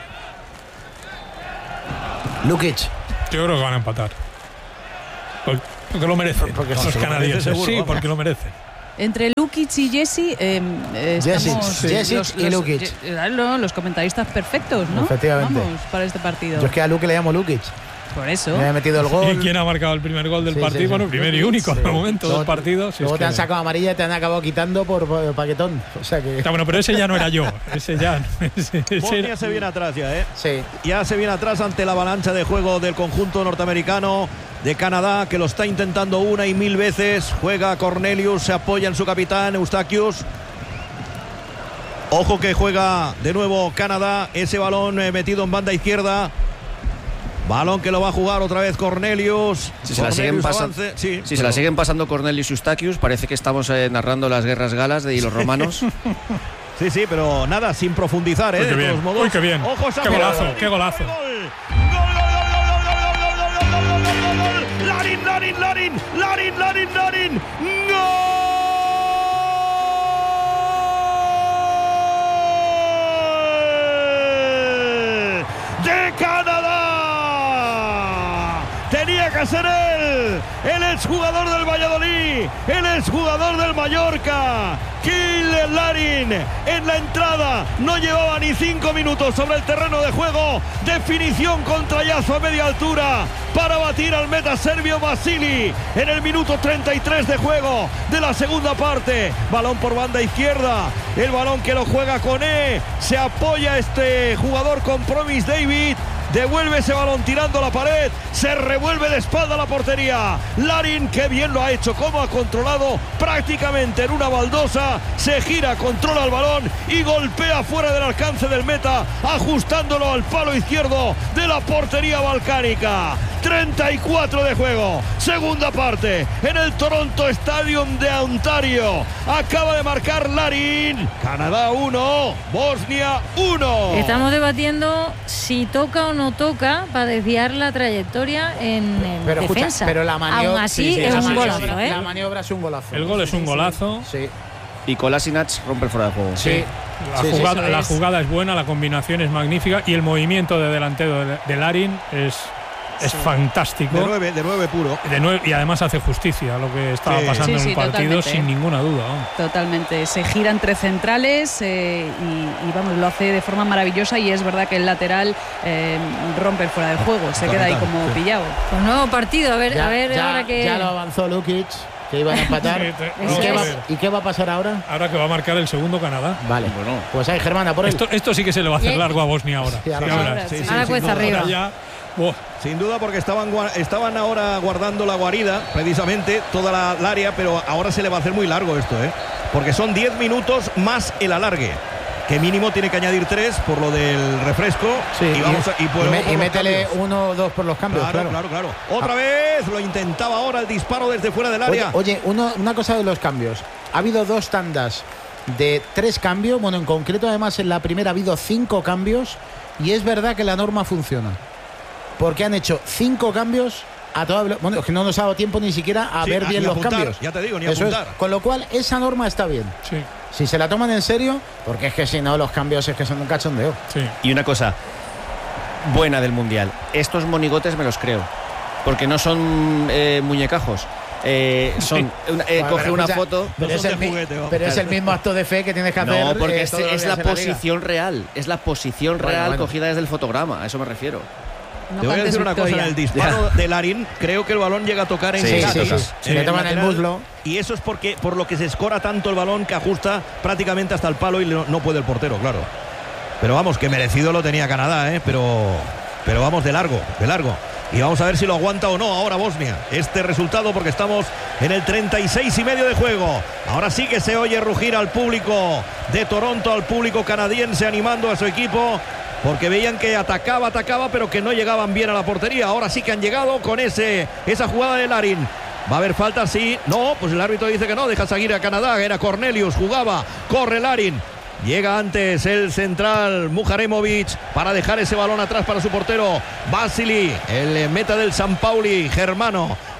Lukic. Yo creo que van a empatar. Porque lo merecen. Porque los sí, canadienses. seguro, Sí, vamos. porque lo merecen. Entre Lukic y Jesse, eh, eh, estamos Jessic, Jessic los, y los- Lukic. eh, no, los comentaristas perfectos, ¿no? Efectivamente. Vamos para este partido. Yo es que a Luke le llamo Lukic. Por eso. Me he metido el gol. ¿Y quién ha marcado el primer gol del Sí, partido? sí, sí. Bueno, primero y único Sí. de momento Luego- del partido. Si Luego es te que- han sacado amarilla y te han acabado quitando por, por paquetón. O sea que. Está bueno, pero ese ya no era yo. Ese ya. Ese, ese Bosnia era- se viene atrás ya, ¿eh? Sí. Ya se viene atrás ante la avalancha de juego del conjunto norteamericano de Canadá, que lo está intentando una y mil veces. Juega Cornelius, se apoya en su capitán Eustachius. Ojo que juega de nuevo Canadá. Ese balón eh, metido en banda izquierda. Balón que lo va a jugar otra vez Cornelius. Si se la siguen Cornelius pasando, avance. Sí, si se la siguen pasando Cornelius y Eustachius, parece que estamos eh, narrando las guerras galas de los romanos. Sí, sí, pero nada, sin profundizar, ¿eh? Uy, qué de bien. todos modos. Uy, qué bien. Ojo, esa Qué pelota. golazo, qué golazo. Gol, gol, gol, gol, gol, gol, gol, gol, gol, gol, gol, gol, gol. Larin, Larin, Larin, Larin, Larin, Larin. ¡Gol! ¡De Canadá! Tenía que ser él, el exjugador del Valladolid, el exjugador del Mallorca, Kyle Larin, en la entrada, no llevaba ni cinco minutos sobre el terreno de juego, definición contrayazo a media altura para batir al meta serbio Vasili en el minuto treinta y tres de juego de la segunda parte. Balón por banda izquierda, el balón que lo juega Koné, se apoya este jugador con Promise David. Devuelve ese balón tirando la pared, se revuelve de espalda a la portería. Larin, que bien lo ha hecho, como ha controlado prácticamente en una baldosa, se gira, controla el balón y golpea fuera del alcance del meta, ajustándolo al palo izquierdo de la portería balcánica. treinta y cuatro de juego, segunda parte, en el Toronto Stadium de Ontario. Acaba de marcar Larin. Canadá uno, Bosnia uno. Estamos debatiendo si toca o no toca para desviar la trayectoria en, en Pero escucha, defensa. pero la maniobra. Aún así sí, sí, es la un maniobra- golazo, ¿eh? La maniobra es un golazo. El gol es un golazo. Sí. Y Kolasinac rompe el fuera de juego. Sí. La, Sí, sí, jugada, eso la es. jugada es buena, la combinación es magnífica y el movimiento de delantero de, de Larin es, es fantástico. De nueve, de nueve puro. De nueve, y además hace justicia a lo que estaba Sí. pasando Sí, en sí, el partido totalmente. sin ninguna duda. ¿no? Totalmente, se gira entre centrales eh, y, y vamos, lo hace de forma maravillosa y es verdad que el lateral eh, rompe el fuera de juego, se queda ahí Capitán, como sí. pillado. Pues nuevo partido, a ver, Ya, a ver ya- ahora que. ya lo avanzó Lukic, que iban a empatar. Sí, te- ¿Y, Eso qué es. va, ¿Y qué va a pasar ahora? Ahora que va a marcar el segundo Canadá. Vale. Bueno. Pues ahí, Germana, por él. Esto, esto sí que se le va a hacer Bien. largo a Bosnia ahora. Sí, ahora Sí, sí. ahora. Ahora Sí, sí. sí, Ahora sin cuesta duda. arriba. Ahora ya, buah, Sin duda, porque estaban, gua- estaban ahora guardando la guarida, precisamente, toda la, la área, pero ahora se le va a hacer muy largo esto, ¿eh? Porque son diez minutos más el alargue, que mínimo tiene que añadir tres por lo del refresco. Sí, y, vamos a- y, y, por- me- por y los métele cambios. uno o dos por los cambios, Claro, claro. claro, claro. Otra vez lo intentaba ahora el disparo desde fuera del Oye, área. oye, uno- una cosa de los cambios. Ha habido dos tandas de tres cambios. Bueno, en concreto, además, en la primera ha habido cinco cambios. Y es verdad que la norma funciona. Porque han hecho cinco cambios a toda velo- Bueno, es que no nos ha dado tiempo ni siquiera a Sí, ver a- bien ni los apuntar, cambios. ya te digo, ni Eso es. apuntar. Con lo cual, esa norma está bien. sí, Si se la toman en serio, porque es que si no, los cambios es que son un cachondeo. sí. Y una cosa buena del Mundial, estos monigotes me los creo, porque no son eh, muñecajos. Eh, son una- eh, Vale, coge una escucha, foto. Pero, No es son el, de mi- juguete, vamos. pero es el mismo acto de fe que tienes que hacer. No, porque eh, este todos los es días la en liga. posición real, es la posición Bueno, real bueno. cogida desde el fotograma, a eso me refiero. No Te voy a cantes decir una cosa, en victoria. el disparo de Larin, creo que el balón llega a tocar en Sí, Sí, Katas, sí, sí. Si le el toman el lateral, muslo. Y eso es porque por lo que se escora tanto el balón que ajusta prácticamente hasta el palo y no, no puede el portero, claro. Pero vamos, que merecido lo tenía Canadá, ¿eh? Pero, pero vamos de largo, de largo. Y vamos a ver si lo aguanta o no ahora Bosnia. Este resultado, porque estamos en el treinta y seis y medio de juego. Ahora sí que se oye rugir al público de Toronto, al público canadiense animando a su equipo, porque veían que atacaba, atacaba, pero que no llegaban bien a la portería. Ahora sí que han llegado con ese, esa jugada de Larin. ¿Va a haber falta? Sí. No, pues el árbitro dice que no, deja seguir a Canadá. Era Cornelius, jugaba, corre Larin. Llega antes el central Mujaremovic para dejar ese balón atrás para su portero Vasili, el meta del San Pauli, Germano.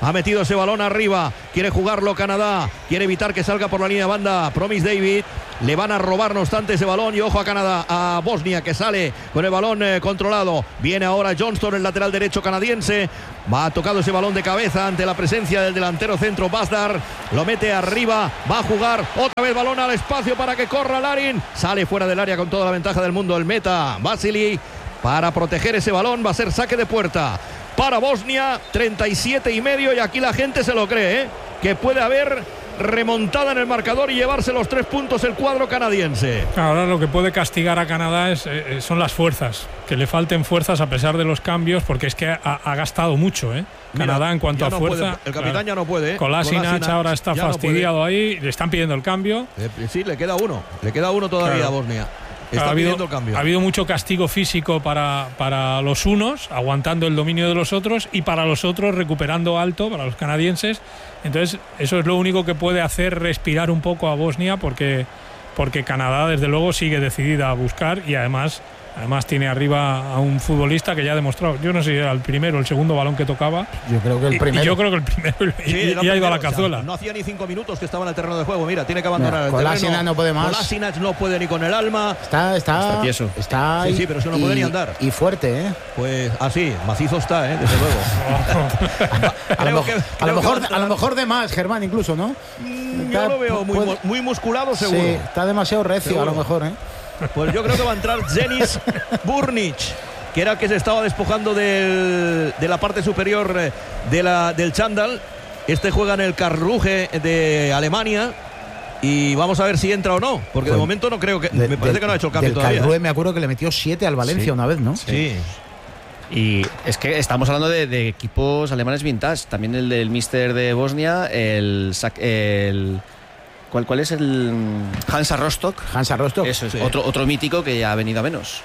ha metido ese balón arriba, quiere jugarlo Canadá, quiere evitar que salga por la línea de banda Promise David. Le van a robar no obstante ese balón y ojo a Canadá, a Bosnia que sale con el balón eh, controlado. Viene ahora Johnston, el lateral derecho canadiense. Va tocado ese balón de cabeza ante la presencia del delantero centro Bazdar. Lo mete arriba, va a jugar otra vez balón al espacio para que corra Larin. Sale fuera del área con toda la ventaja del mundo el meta Vasily para proteger ese balón. Va a ser saque de puerta para Bosnia, treinta y siete y medio, y aquí la gente se lo cree, ¿eh? Que puede haber remontada en el marcador y llevarse los tres puntos el cuadro canadiense. Ahora lo que puede castigar a Canadá es, eh, son las fuerzas, que le falten fuerzas a pesar de los cambios, porque es que ha, ha gastado mucho, ¿eh? Mira, Canadá en cuanto a no fuerza. Puede, el capitán claro, ya no puede, ¿eh? Kolasinac ahora está fastidiado no ahí, le están pidiendo el cambio. Eh, sí, le queda uno, le queda uno todavía claro. a Bosnia. Está ha, habido, el cambio. ha habido mucho castigo físico para, para los unos, aguantando el dominio de los otros, y para los otros recuperando alto, para los canadienses. Entonces eso es lo único que puede hacer respirar un poco a Bosnia, porque, porque Canadá desde luego sigue decidida a buscar, y además Además tiene arriba a un futbolista que ya ha demostrado, yo no sé si era el primero o el segundo balón que tocaba. Yo creo que el primero. Y, y yo creo que el primero y, sí, y ha primero, ido a la cazuela. O sea, no hacía ni cinco minutos que estaba en el terreno de juego. Mira, tiene que abandonar no, el terreno. Kolasinac no puede más. Kolasinac no puede ni con el alma. Está, está, está tieso. Está sí, y, sí, pero es que no puede y, ni andar. Y fuerte, ¿eh? Pues así, macizo está, ¿eh? Desde luego. a, lo, que, a, lo mejor, a lo mejor de más, Germán, incluso, ¿no? Mm, yo lo veo muy, puede, muy musculado, seguro. Sí, está demasiado recio, seguro. A lo mejor, ¿eh? Pues yo creo que va a entrar Denis Burnic, que era el que se estaba despojando del, de la parte superior de la, del chándal. Este juega en el Karlsruhe de Alemania. Y vamos a ver si entra o no, porque pues, de momento no creo que. De, me parece de, que no ha hecho el cambio del todavía. Karlsruhe me acuerdo que le metió siete al Valencia sí. una vez, ¿no? Sí. Y es que estamos hablando de, de equipos alemanes vintage. También el del míster de Bosnia, el. el ¿Cuál, ¿Cuál es el Hansa Rostock? Hansa Rostock. Eso es sí. otro, otro mítico que ya ha venido a menos.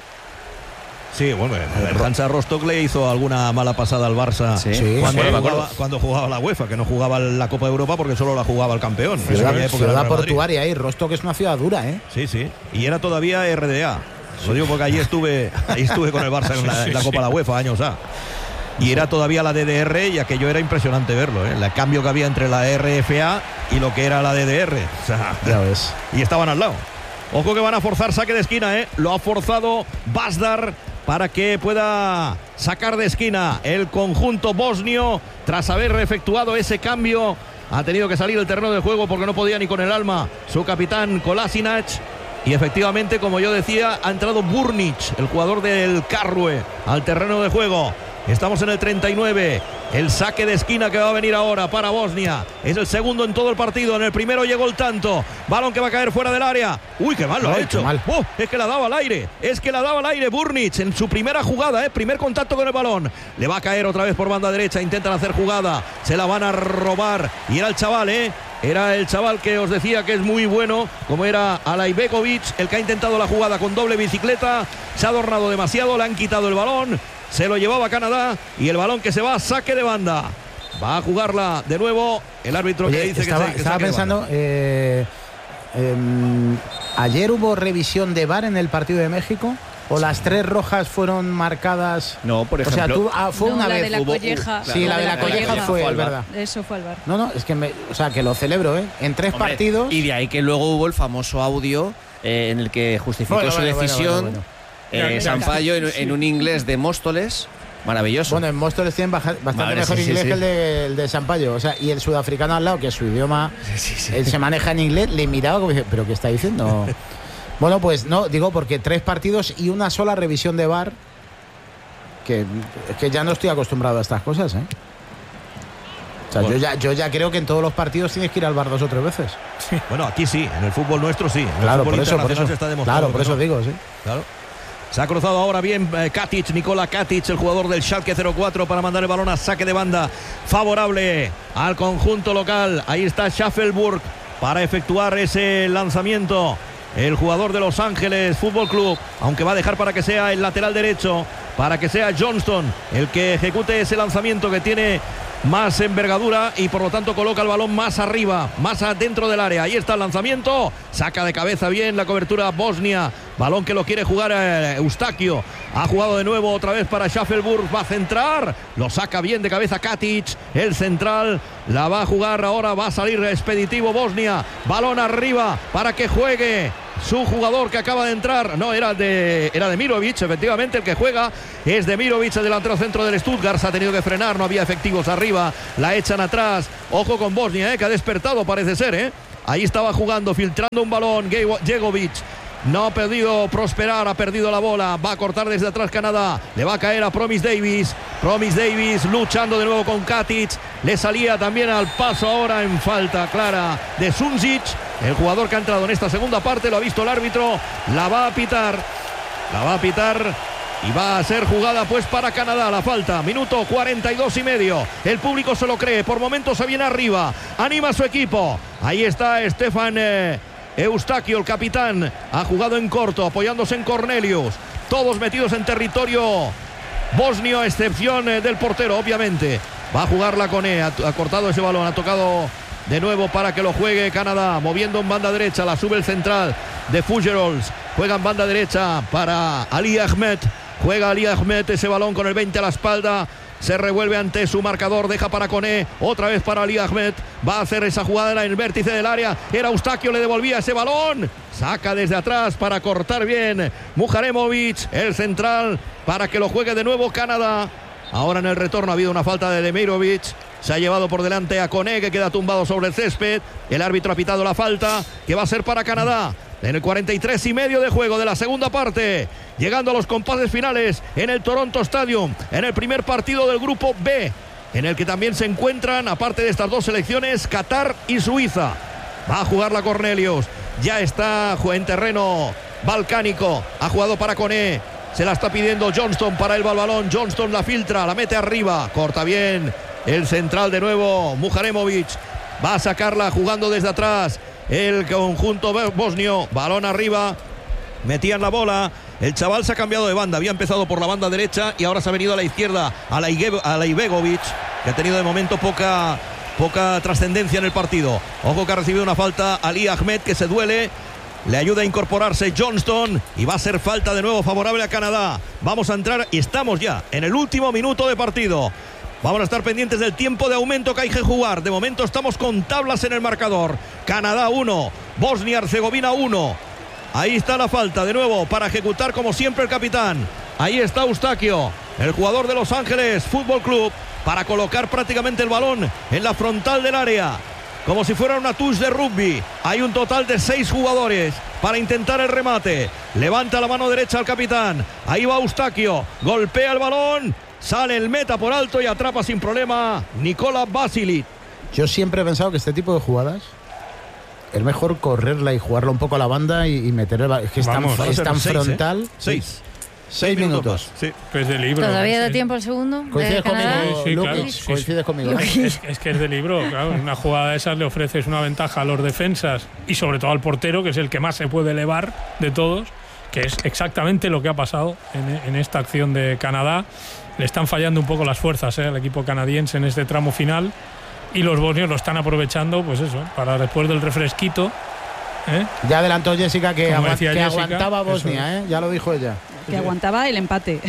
Sí, bueno, el Hansa Rostock le hizo alguna mala pasada al Barça sí. Sí. Cuando, sí. Jugaba, cuando jugaba la UEFA, que no jugaba la Copa de Europa porque solo la jugaba el campeón. Ciudad, ciudad portuaria ahí, Rostock es una ciudad dura, ¿eh? Sí, sí. Y era todavía R D A. Lo digo porque allí estuve, ahí estuve con el Barça en la, en la Copa de la UEFA, años A. Y era todavía la D D R y aquello era impresionante verlo, ¿eh? El cambio que había entre la R F A y lo que era la D D R. O sea, ya ves. Y estaban al lado. Ojo que van a forzar saque de esquina, ¿eh? Lo ha forzado Bazdar para que pueda sacar de esquina el conjunto bosnio. Tras haber efectuado ese cambio, ha tenido que salir del terreno de juego porque no podía ni con el alma su capitán Kolasinac. Y efectivamente, como yo decía, ha entrado Burnic, el jugador del Karlsruhe, al terreno de juego. Estamos en el treinta y nueve. El saque de esquina que va a venir ahora para Bosnia. Es el segundo en todo el partido. En el primero llegó el tanto. Balón que va a caer fuera del área. Uy, qué mal lo Ay, ha hecho. Mal. Oh, es que la daba al aire. Es que la daba al aire Burnic en su primera jugada. ¿eh? Primer contacto con el balón. Le va a caer otra vez por banda derecha. Intentan hacer jugada. Se la van a robar. Y era el chaval, ¿eh? Era el chaval que os decía que es muy bueno, como era Alaibegovic, el que ha intentado la jugada con doble bicicleta. Se ha adornado demasiado. Le han quitado el balón. Se lo llevaba Canadá y el balón que se va, saque de banda. Va a jugarla de nuevo el árbitro. Oye, que dice estaba, que, se, que estaba pensando, eh, eh, ayer hubo revisión de V A R en el partido de México. ¿O las tres rojas fueron marcadas? No, por ejemplo. O sea, tú, ah, fue no, una la vez. De la hubo, colleja, sí, la de la, la colleja, colleja fue, es verdad. Eso fue al V A R. No, no, es que me, o sea, que lo celebro, ¿eh? En tres Hombre, partidos. Y de ahí que luego hubo el famoso audio eh, en el que justificó bueno, su bueno, decisión. Bueno, bueno, bueno. Eh, Sampaio en, en un inglés de Móstoles. Maravilloso. Bueno, en Móstoles tienen bastante Madre, mejor sí, inglés sí, que el sí. de, el de Sampaio. O sea, y el sudafricano al lado, que su idioma sí, sí. él se maneja en inglés, le miraba como dice, ¿pero qué está diciendo? Bueno, pues no, digo, porque tres partidos y una sola revisión de V A R, que, que ya no estoy acostumbrado a estas cosas, ¿eh? O sea, bueno. yo, ya, yo ya creo que en todos los partidos tienes que ir al V A R dos o tres veces. Sí. Bueno, aquí sí, en el fútbol nuestro sí. En claro, el fútbol por eso, por eso, se está demostrando claro, por eso no. digo, sí. Claro. Se ha cruzado ahora bien eh, Katic, Nikola Katic, el jugador del Schalke cero cuatro, para mandar el balón a saque de banda favorable al conjunto local. Ahí está Schaffelburg para efectuar ese lanzamiento. El jugador de Los Ángeles Fútbol Club, aunque va a dejar para que sea el lateral derecho, para que sea Johnston el que ejecute ese lanzamiento que tiene más envergadura y por lo tanto coloca el balón más arriba, más adentro del área. Ahí está el lanzamiento, saca de cabeza bien la cobertura Bosnia Balón que lo quiere jugar eh, Eustaquio. Ha jugado de nuevo otra vez para Schaffelburg. Va a centrar. Lo saca bien de cabeza Katic. El central la va a jugar ahora. Va a salir expeditivo Bosnia. Balón arriba para que juegue su jugador que acaba de entrar. No, era de, era de Mirovic, efectivamente. El que juega es de Mirovic, el delantero centro del Stuttgart. Se ha tenido que frenar. No había efectivos arriba. La echan atrás. Ojo con Bosnia, eh, que ha despertado, parece ser. Eh. Ahí estaba jugando, filtrando un balón. Jegovic. No ha podido prosperar, ha perdido la bola. Va a cortar desde atrás Canadá. Le va a caer a Promise Davis. Promise Davis luchando de nuevo con Katic. Le salía también al paso ahora en falta clara de Sunzic. El jugador que ha entrado en esta segunda parte, lo ha visto el árbitro. La va a pitar. La va a pitar. Y va a ser jugada pues para Canadá. La falta, minuto cuarenta y dos y medio. El público se lo cree. Por momentos se viene arriba. Anima a su equipo. Ahí está Stefan eh, Eustaquio, el capitán. Ha jugado en corto, apoyándose en Cornelius. Todos metidos en territorio bosnio, a excepción eh, del portero, obviamente. Va a jugar la Cone. Ha, ha cortado ese balón. Ha tocado de nuevo para que lo juegue Canadá. Moviendo en banda derecha. La sube el central de Fugerols. Juega en banda derecha para Ali Ahmed. Juega Ali Ahmed ese balón con el veinte a la espalda. Se revuelve ante su marcador. Deja para Cone. Otra vez para Ali Ahmed. Va a hacer esa jugada en el vértice del área. Era Eustaquio, le devolvía ese balón. Saca desde atrás para cortar bien Muharemovic, el central, para que lo juegue de nuevo Canadá. Ahora en el retorno ha habido una falta de Demirovic. Se ha llevado por delante a Cone, que queda tumbado sobre el césped. El árbitro ha pitado la falta, que va a ser para Canadá. En el cuarenta y tres y medio de juego de la segunda parte, llegando a los compases finales en el Toronto Stadium, en el primer partido del grupo B, en el que también se encuentran, aparte de estas dos selecciones, Qatar y Suiza. Va a jugar la Cornelius. Ya está en terreno balcánico. Ha jugado para Cone. Se la está pidiendo Johnston para el balón. Johnston la filtra, la mete arriba. Corta bien el central de nuevo, Muharemovic. Va a sacarla jugando desde atrás el conjunto bosnio. Balón arriba. Metían la bola. El chaval se ha cambiado de banda. Había empezado por la banda derecha y ahora se ha venido a la izquierda, a la, Ige, a la Ibegovic, que ha tenido de momento poca, poca trascendencia en el partido. Ojo que ha recibido una falta Ali Ahmed, que se duele. Le ayuda a incorporarse Johnston y va a ser falta de nuevo favorable a Canadá. Vamos a entrar y estamos ya en el último minuto de partido. Vamos a estar pendientes del tiempo de aumento que hay que jugar. De momento estamos con tablas en el marcador. Canadá uno, Bosnia-Herzegovina uno. Ahí está la falta de nuevo para ejecutar como siempre el capitán. Ahí está Eustaquio, el jugador de Los Ángeles Fútbol Club, para colocar prácticamente el balón en la frontal del área, como si fuera una touche de rugby. Hay un total de seis jugadores para intentar el remate. Levanta la mano derecha al capitán. Ahí va Eustaquio, golpea el balón. Sale el meta por alto y atrapa sin problema Nikola Vasilic. Yo siempre he pensado que este tipo de jugadas es mejor correrla y jugarla un poco a la banda y, y meter el... Es que es Vamos, tan, es tan seis, frontal. ¿eh? Seis. Seis minutos. Sí. Pues de libro. ¿Todavía ¿eh? da tiempo al segundo? Coincides de Canadá? conmigo, Sí, sí, Lukic, claro. Sí, coincides sí. conmigo. ¿no? Es, es que es de libro, claro. En una jugada de esas le ofreces una ventaja a los defensas y sobre todo al portero, que es el que más se puede elevar de todos, que es exactamente lo que ha pasado en, en esta acción de Canadá. Le están fallando un poco las fuerzas ¿eh? al equipo canadiense en este tramo final y los bosnios lo están aprovechando, pues eso, para después del refresquito. ¿eh? Ya adelantó Jessica que, Como agua- decía que Jessica, aguantaba eso Bosnia, ¿eh? Ya lo dijo ella. Que aguantaba el empate.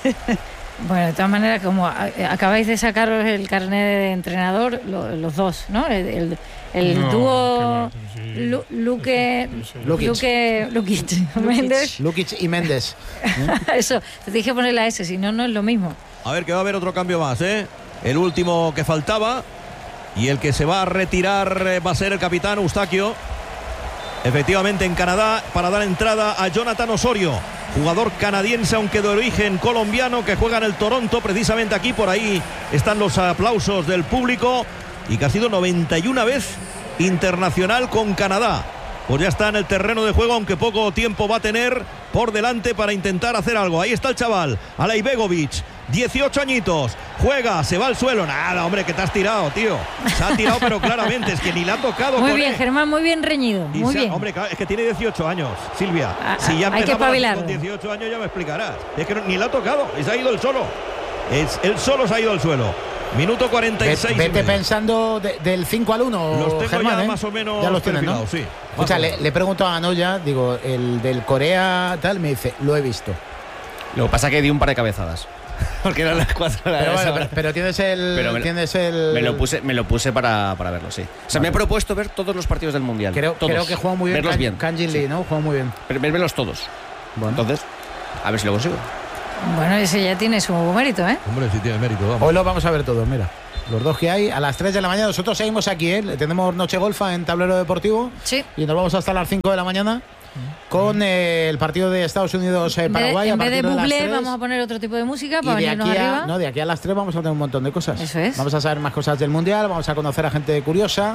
Bueno, de todas maneras, como a- acabáis de sacaros el carnet de entrenador, lo- los dos, ¿no? El, el, el No, dúo qué va, sí. Lu- Luque, Lukic. Luque, Lukic, Méndez. Lukic y Méndez. Eso, te dije poner la S, si no, no es lo mismo. A ver que va a haber otro cambio más, ¿eh? El último que faltaba y el que se va a retirar eh, va a ser el capitán Eustaquio. Efectivamente en Canadá, para dar entrada a Jonathan Osorio, jugador canadiense aunque de origen colombiano, que juega en el Toronto, precisamente aquí. Por ahí están los aplausos del público, y que ha sido noventa y una vez internacional con Canadá. Pues ya está en el terreno de juego, aunque poco tiempo va a tener por delante para intentar hacer algo. Ahí está el chaval, Alay Begovic, dieciocho añitos, juega, se va al suelo. Nada, hombre, que te has tirado, tío. Se ha tirado, pero claramente, es que ni la ha tocado. Muy con bien, él. Germán, muy bien reñido. Y Muy se ha- bien. Hombre, claro, es que tiene dieciocho años, Silvia. Ah, Si ya hay que empezaba espabilarlo. con dieciocho años, ya me explicarás. Es que no- ni la ha tocado, y se ha ido el solo. Es, él solo se ha ido al suelo. Minuto cuarenta y seis. Vete pensando de, del cinco al uno, los tengo Germán, ya ¿eh? más o menos ya los tienes, ¿no? sí. O sea, le, le pregunto a Anoya, digo, el del Corea tal, me dice, lo he visto. Lo que pasa es que di un par de cabezadas. Porque eran las cuatro de la Pero, bueno, esa pero, hora. pero tienes el. Pero me lo- tienes el. Me lo puse, me lo puse para, para verlo, sí. O sea, me he propuesto ver todos los partidos del Mundial. Creo, todos. creo que juega muy bien. Verlos Kan- bien. Kanjin sí. Lee, ¿no? Juega muy bien. Ver- Verlos todos. Bueno. Entonces, a ver si lo consigo. Bueno, ese ya tiene su mérito, ¿eh? Hombre, sí tiene mérito, vamos. Hoy lo vamos a ver todos, mira. Los dos que hay a las tres de la mañana. Nosotros seguimos aquí, ¿eh? Tenemos Noche Golfa en Tablero Deportivo. Sí. Y nos vamos hasta las cinco de la mañana con eh, el partido de Estados Unidos-Paraguay. En a vez de partir de las bublé, tres. vamos a poner otro tipo de música Y para de venirnos aquí, a, arriba. no, de aquí a las tres vamos a tener un montón de cosas. Eso es. Vamos a saber más cosas del Mundial, vamos a conocer a gente curiosa.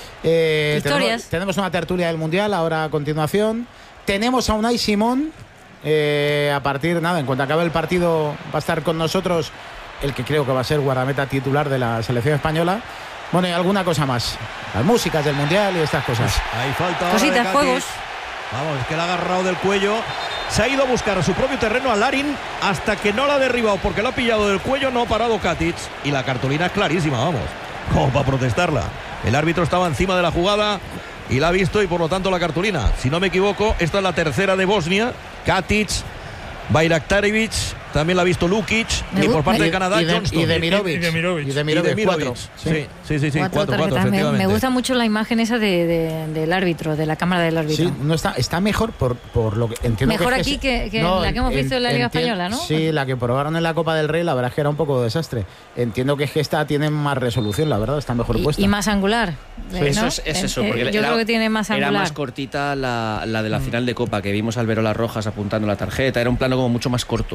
Eh, Historias. Tenemos, tenemos una tertulia del Mundial ahora a continuación. Tenemos a Unai Simón. Eh, a partir, nada, en cuanto acabe el partido va a estar con nosotros el que creo que va a ser guardameta titular de la selección española. Bueno, y alguna cosa más. Las músicas del Mundial y estas cosas. Ahí falta ahora Cositas, de Katic. juegos. Vamos, es que le ha agarrado del cuello. Se ha ido a buscar a su propio terreno a Larin hasta que no la ha derribado porque lo ha pillado del cuello, no ha parado Katic. Y la cartulina es clarísima, vamos. Como para protestarla. El árbitro estaba encima de la jugada y la ha visto y por lo tanto la cartulina. Si no me equivoco, esta es la tercera de Bosnia. Katic, Bayraktarevic, también la ha visto Lukic. Me Y por parte y, de Canadá, y de, Johnston. y Demirovic. Y Demirovic. Y Y Demirovic, Demirovic. cuatro. Sí, sí, sí, sí, Cuatro cuatro, cuatro, tarjetas. Me- efectivamente. me, gusta mucho la imagen esa de, de- del árbitro, de la cámara del árbitro. Sí, no está, está mejor por, por lo que entiendo. Mejor que es aquí que, que- que la que hemos visto en la Liga enti- Española, ¿no? Sí, la que probaron en la Copa del Rey, la verdad es que era un poco de desastre. Entiendo que es que esta tiene más resolución, la verdad, está mejor Y, puesta. y más angular. Sí. ¿no? Eso es, es eso, Eh, porque yo era- creo que tiene más Era angular. más cortita la, la de la final de Copa, que vimos al Verolas Rojas apuntando la tarjeta. Era un plano como mucho más corto.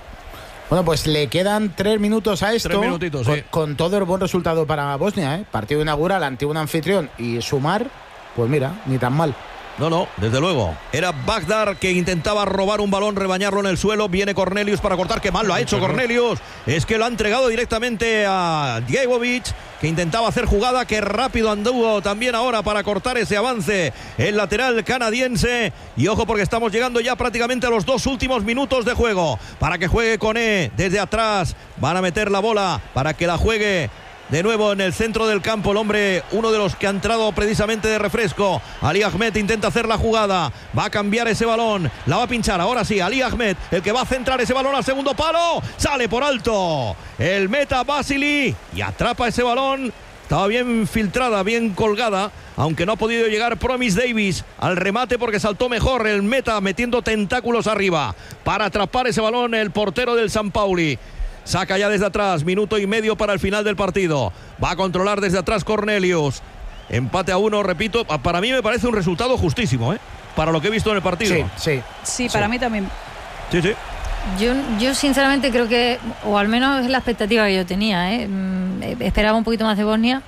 Bueno, pues le quedan tres minutos a esto. Tres minutitos, con, sí. con todo el buen resultado para Bosnia, ¿eh? Partido inaugural ante un anfitrión y sumar, pues mira, ni tan mal. No, no, desde luego. Era Bagdad que intentaba robar un balón, rebañarlo en el suelo. Viene Cornelius para cortar. Qué mal lo ha hecho Cornelius. Es que lo ha entregado directamente a Djegovic, que intentaba hacer jugada. Qué rápido anduvo también ahora para cortar ese avance el lateral canadiense. Y ojo porque estamos llegando ya prácticamente a los dos últimos minutos de juego. Para que juegue Koné desde atrás. Van a meter la bola para que la juegue de nuevo en el centro del campo el hombre, uno de los que ha entrado precisamente de refresco. Ali Ahmed intenta hacer la jugada, va a cambiar ese balón, la va a pinchar, ahora sí, Ali Ahmed, el que va a centrar ese balón al segundo palo, sale por alto el meta Vasily y atrapa ese balón. Estaba bien filtrada, bien colgada, aunque no ha podido llegar Promise Davis al remate porque saltó mejor el meta metiendo tentáculos arriba para atrapar ese balón el portero del San Pauli. Saca ya desde atrás, minuto y medio para el final del partido. Va a controlar desde atrás Cornelius. Empate a uno, repito, para mí me parece un resultado justísimo, ¿eh? Para lo que he visto en el partido. Sí, sí. Sí, para mí también. Sí, sí. Yo, yo sinceramente creo que, o al menos es la expectativa que yo tenía, ¿eh? Mm, esperaba un poquito más de Bosnia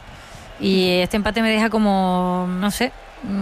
y este empate me deja como, no sé,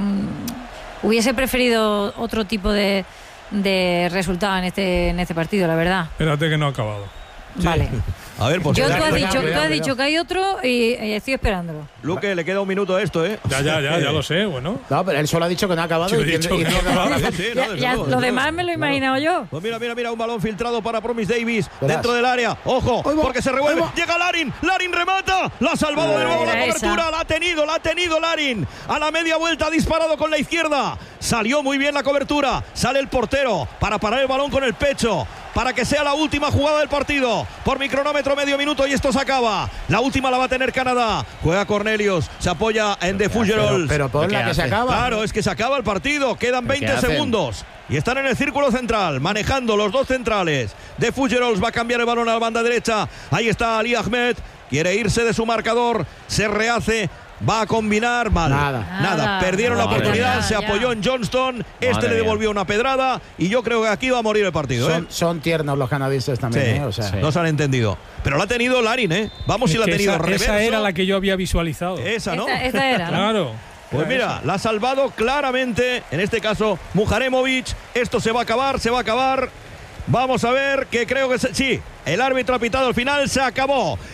mm, hubiese preferido otro tipo de, de resultado en este, en este partido, la verdad. Espérate que no ha acabado. Vale. A ver, pues Yo, tú cuidado, has cuidado, dicho, tú cuidado, has cuidado. dicho que hay otro y, y estoy esperándolo. Luque, le queda un minuto a esto, ¿eh? Ya, ya, ya, ya lo sé, bueno. No, pero él solo ha dicho que no ha acabado. Yo y he tiene- dicho y que tiene no ha toda la acabado. razón. Sí, no, Ya- desde ya, luego, lo desde demás luego. me lo he imaginado yo. Pues mira, mira, mira, un balón filtrado para Promise Davis Verás. dentro del área. Ojo, Ahí va, porque se revuelve. ahí va. Llega Larin, Larin remata. La ha salvado de nuevo la Era cobertura. esa. La ha tenido, la ha tenido Larin. A la media vuelta ha disparado con la izquierda. Salió muy bien la cobertura. Sale el portero para parar el balón con el pecho. Para que sea la última jugada del partido. Por mi cronómetro, medio minuto y esto se acaba. La última la va a tener Canadá. Juega Cornelius, se apoya en The Pero, Fugerols. pero por ¿Qué la que se hace? acaba. Claro, es que se acaba el partido. Quedan ¿Pero qué veinte hacen? segundos. Y están en el círculo central, manejando los dos centrales. De Fugerols va a cambiar el balón a la banda derecha. Ahí está Ali Ahmed. Quiere irse de su marcador. Se rehace. Va a combinar mal. Nada. Nada. Nada. Perdieron la Madre oportunidad. mía. Se Ya. apoyó en Johnston. Este Madre le mía. devolvió una pedrada. Y yo creo que aquí va a morir el partido. ¿eh? Son, son tiernos los canadienses también, Sí, ¿eh? O sea, sí. no se han entendido. Pero la ha tenido Larin, ¿eh? Vamos si Es la ha que tenido esa, reverso. esa era la que yo había visualizado. Esa, ¿no? Esta, esta era, ¿no? Claro. Pues Era mira, esa. la ha salvado claramente, en este caso Mujaremovic. Esto se va a acabar, se va a acabar. Vamos a ver, que creo que se- sí, el árbitro ha pitado al final, se acabó.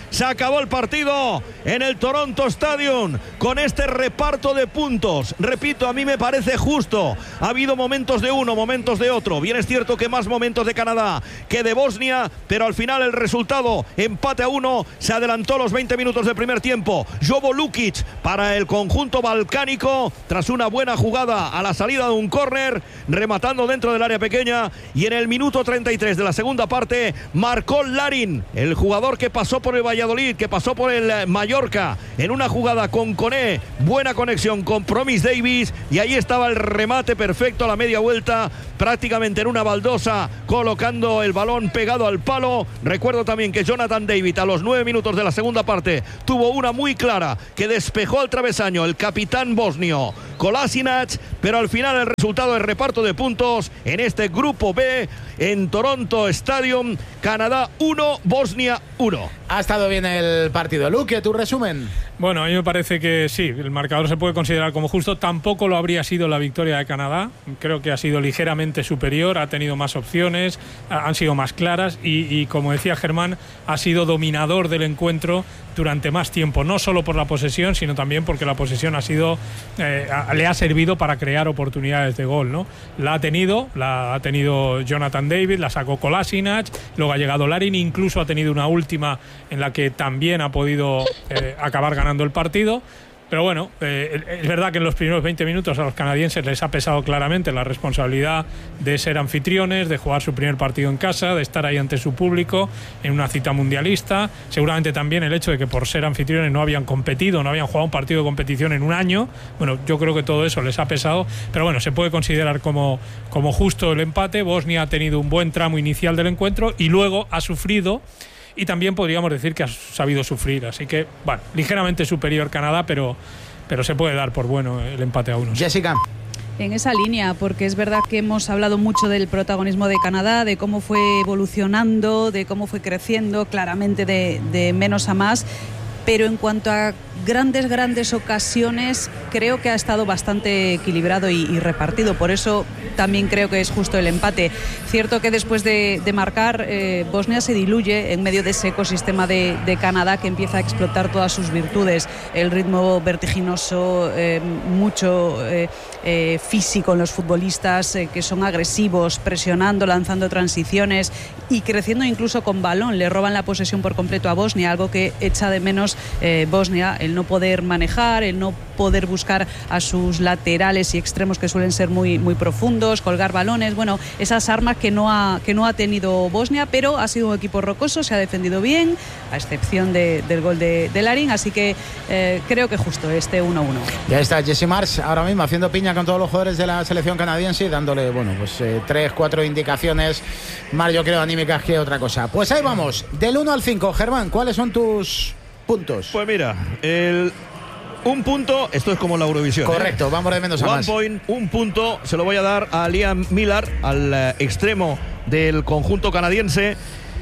Se acabó el partido en el Toronto Stadium con este reparto de puntos. Repito, a mí me parece justo. Ha habido momentos de uno, momentos de otro. Bien es cierto que más momentos de Canadá que de Bosnia, pero al final el resultado, empate a uno, se adelantó los veinte minutos del primer tiempo. Jovo Lukic para el conjunto balcánico, tras una buena jugada a la salida de un córner, rematando dentro del área pequeña, y en el minuto treinta y tres de la segunda parte marcó Larin, el jugador que pasó por el Valladolid, que pasó por el Mallorca, en una jugada con Koné, buena conexión con Promise Davis, y ahí estaba el remate perfecto a la media vuelta, prácticamente en una baldosa, colocando el balón pegado al palo. Recuerdo también que Jonathan David a los nueve minutos de la segunda parte tuvo una muy clara que despejó al travesaño el capitán bosnio Kolasinac, pero al final el resultado de reparto de puntos en este grupo B en Toronto Stadium, Canadá uno, Bosnia uno. Ha estado bien el partido. Luque, tu resumen. Bueno, a mí me parece que sí, el marcador se puede considerar como justo. Tampoco lo habría sido la victoria de Canadá. Creo que ha sido ligeramente superior, ha tenido más opciones, han sido más claras y, y como decía Germán, ha sido dominador del encuentro durante más tiempo, no solo por la posesión, sino también porque la posesión ha sido eh, le ha servido para crear oportunidades de gol, ¿no? La ha tenido, la ha tenido Jonathan David, la sacó Kolasinac, luego ha llegado Larin, incluso ha tenido una última en la que también ha podido eh, acabar ganando el partido. Pero bueno, eh, es verdad que en los primeros veinte minutos a los canadienses les ha pesado claramente la responsabilidad de ser anfitriones, de jugar su primer partido en casa, de estar ahí ante su público en una cita mundialista. Seguramente también el hecho de que por ser anfitriones no habían competido, no habían jugado un partido de competición en un año. Bueno, yo creo que todo eso les ha pesado. Pero bueno, se puede considerar como, como justo el empate. Bosnia ha tenido un buen tramo inicial del encuentro y luego ha sufrido. Y también podríamos decir que ha sabido sufrir. Así que, bueno, ligeramente superior Canadá, pero, pero se puede dar por bueno el empate a uno. Jessica. En esa línea, porque es verdad que hemos hablado mucho del protagonismo de Canadá, de cómo fue evolucionando, de cómo fue creciendo, claramente de, de menos a más. Pero en cuanto a grandes, grandes ocasiones, creo que ha estado bastante equilibrado y, y repartido. Por eso también creo que es justo el empate. Cierto que después de, de marcar, eh, Bosnia se diluye en medio de ese ecosistema de, de Canadá que empieza a explotar todas sus virtudes. El ritmo vertiginoso, eh, mucho eh, eh, físico en los futbolistas, eh, que son agresivos, presionando, lanzando transiciones y creciendo incluso con balón. Le roban la posesión por completo a Bosnia, algo que echa de menos eh, Bosnia, el no poder manejar, el no poder buscar a sus laterales y extremos que suelen ser muy, muy profundos, colgar balones, bueno, esas armas que no ha, que no ha tenido Bosnia, pero ha sido un equipo rocoso, se ha defendido bien, a excepción de, del gol de, de Larin, así que eh, creo que justo este uno uno. Ya está Jesse Marsh ahora mismo haciendo piña con todos los jugadores de la selección canadiense y dándole, bueno, pues eh, tres, cuatro indicaciones más, yo creo, anímicas que otra cosa. Pues ahí vamos, del uno al cinco, Germán, ¿cuáles son tus puntos? Pues mira, el un punto, esto es como la Eurovisión. Correcto, ¿eh? vamos de menos a One más. Point, un punto se lo voy a dar a Liam Millar, al eh, extremo del conjunto canadiense.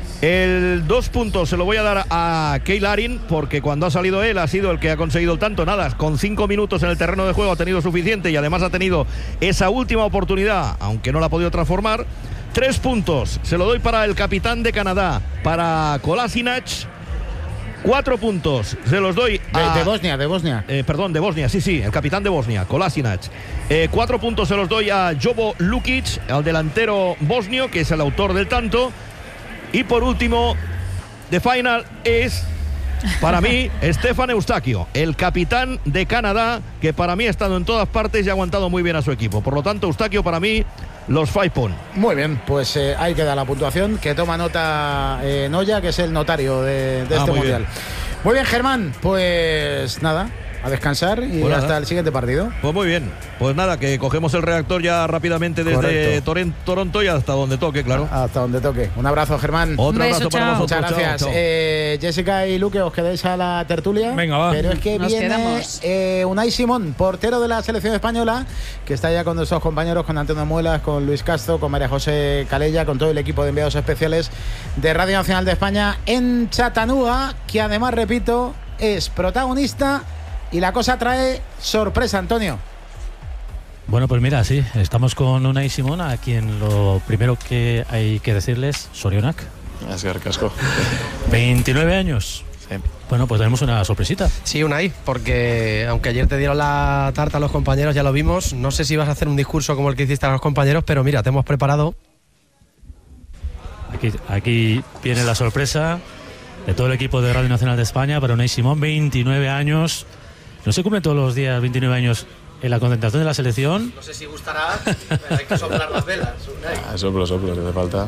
El dos puntos se lo voy a dar a Cale Larin, porque cuando ha salido él ha sido el que ha conseguido el tanto. Nada, con cinco minutos en el terreno de juego ha tenido suficiente y además ha tenido esa última oportunidad, aunque no la ha podido transformar. Tres puntos se lo doy para el capitán de Canadá, para Kolasinac. Cuatro puntos se los doy a... De, de Bosnia, de Bosnia. Eh, perdón, de Bosnia, sí, sí, el capitán de Bosnia, Kolasinac. Eh, cuatro puntos se los doy a Jovo Lukic, al delantero bosnio, que es el autor del tanto. Y por último, the final es, para mí, Stefan Eustaquio, el capitán de Canadá, que para mí ha estado en todas partes y ha aguantado muy bien a su equipo. Por lo tanto, Eustaquio, para mí, los five points. Muy bien, pues eh, ahí queda la puntuación que toma nota eh, Noya, que es el notario de, de ah, este muy mundial. Bien. Muy bien, Germán, pues nada, a descansar y pues hasta nada. el siguiente partido. Pues muy bien, pues nada, que cogemos el reactor ya rápidamente desde Toren, Toronto y hasta donde toque, claro. Hasta donde toque. Un abrazo, Germán. Otro beso, abrazo para chao. vosotros. Muchas gracias. Chao, chao. Eh, Jessica y Luque, os quedáis a la tertulia. Venga, va. Pero es que Nos viene quedamos. eh, Unai Simón, portero de la selección española, que está ya con nuestros compañeros, con Antonio Muelas, con Luis Castro, con María José Calella, con todo el equipo de enviados especiales de Radio Nacional de España en Chattanooga, que además, repito, es protagonista y la cosa trae sorpresa, Antonio. Bueno, pues mira, sí, estamos con Unai Simón, a quien lo primero que hay que decirles, Sorionak. Eskerrik asko. veintinueve años, Sí. Bueno, pues tenemos una sorpresita. Sí, Unai, porque aunque ayer te dieron la tarta a los compañeros, ya lo vimos, no sé si vas a hacer un discurso como el que hiciste a los compañeros, pero mira, te hemos preparado. Aquí, aquí viene la sorpresa de todo el equipo de Radio Nacional de España para Unai Simón, veintinueve años. No se cumplen todos los días veintinueve años en la concentración de la selección. No sé si gustará, pero hay que soplar las velas. Ah, soplo, soplo, que hace falta.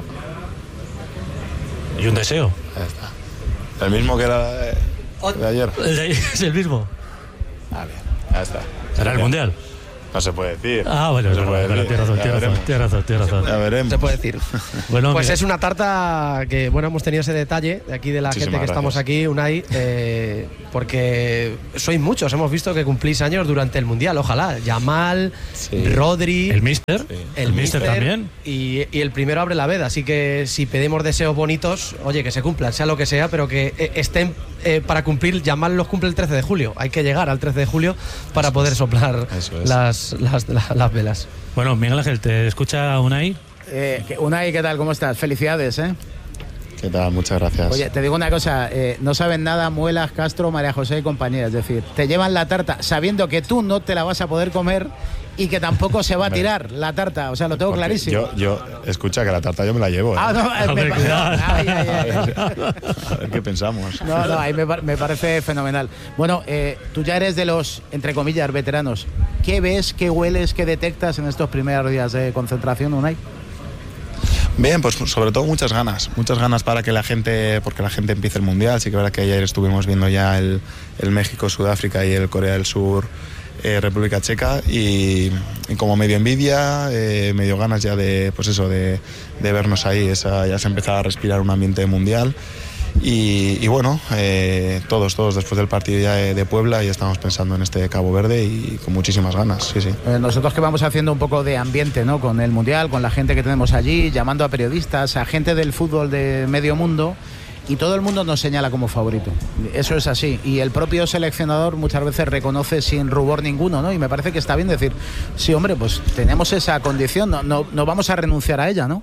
Y un deseo. Ya está. El mismo que era de, de ayer. El de ayer es el mismo. Vale, ya está. ¿Será el Mundial? No se puede decir. Ah, bueno, no se bueno, puede bueno, decir. tienes razón, tienes razón, tienes razón, tienes razón. Ya veremos. Se puede decir. Bueno, pues mira. es una tarta que, bueno, hemos tenido ese detalle de aquí de la Muchísimas gente que gracias. estamos aquí, Unai, eh, porque sois muchos, hemos visto que cumplís años durante el Mundial, ojalá. Yamal, Sí. Rodri, El Mister. Sí. El Mister también. Y, y el primero abre la veda, así que si pedimos deseos bonitos, oye, que se cumplan, sea lo que sea, pero que eh, estén eh, para cumplir. Yamal los cumple el trece de julio, hay que llegar al trece de julio para poder soplar Eso es. las, las, las, las velas. Bueno, Miguel Ángel, ¿te escucha Unai? Eh, que- Unai, ¿qué tal? ¿Cómo estás? Felicidades, ¿eh? ¿Qué tal? Muchas gracias. Oye, te digo una cosa, eh, no saben nada Muelas, Castro, María José y compañía, es decir, te llevan la tarta sabiendo que tú no te la vas a poder comer y que tampoco se va a Hombre. tirar la tarta, o sea, lo tengo Porque clarísimo. Yo, yo, escucha, que la tarta yo me la llevo. ¿eh? Ah, no, eh, Hombre, me pa- cuidado. ay, ay, A ay. ver, a ver qué pensamos. No, no, ahí me, par- me parece fenomenal. Bueno, eh, tú ya eres de los, entre comillas, veteranos. ¿Qué ves, qué hueles, qué detectas en estos primeros días de concentración, Unai? Bien, pues sobre todo muchas ganas, muchas ganas para que la gente, porque la gente empiece el Mundial. Sí que es verdad que ayer estuvimos viendo ya el, el México, Sudáfrica y el Corea del Sur, eh, República Checa, y, y como medio envidia, eh, medio ganas ya de, pues eso, de, de vernos ahí. Esa, ya se empezaba a respirar un ambiente mundial. Y, y bueno, eh, todos, todos después del partido ya de, de Puebla ya estamos pensando en este Cabo Verde y con muchísimas ganas, sí, sí. Eh, nosotros que vamos haciendo un poco de ambiente, ¿no? Con el Mundial, con la gente que tenemos allí, llamando a periodistas, a gente del fútbol de medio mundo, y todo el mundo nos señala como favorito. Eso es así. Y el propio seleccionador muchas veces reconoce sin rubor ninguno, ¿no? Y me parece que está bien decir, sí, hombre, pues tenemos esa condición, no, no, no vamos a renunciar a ella, ¿no?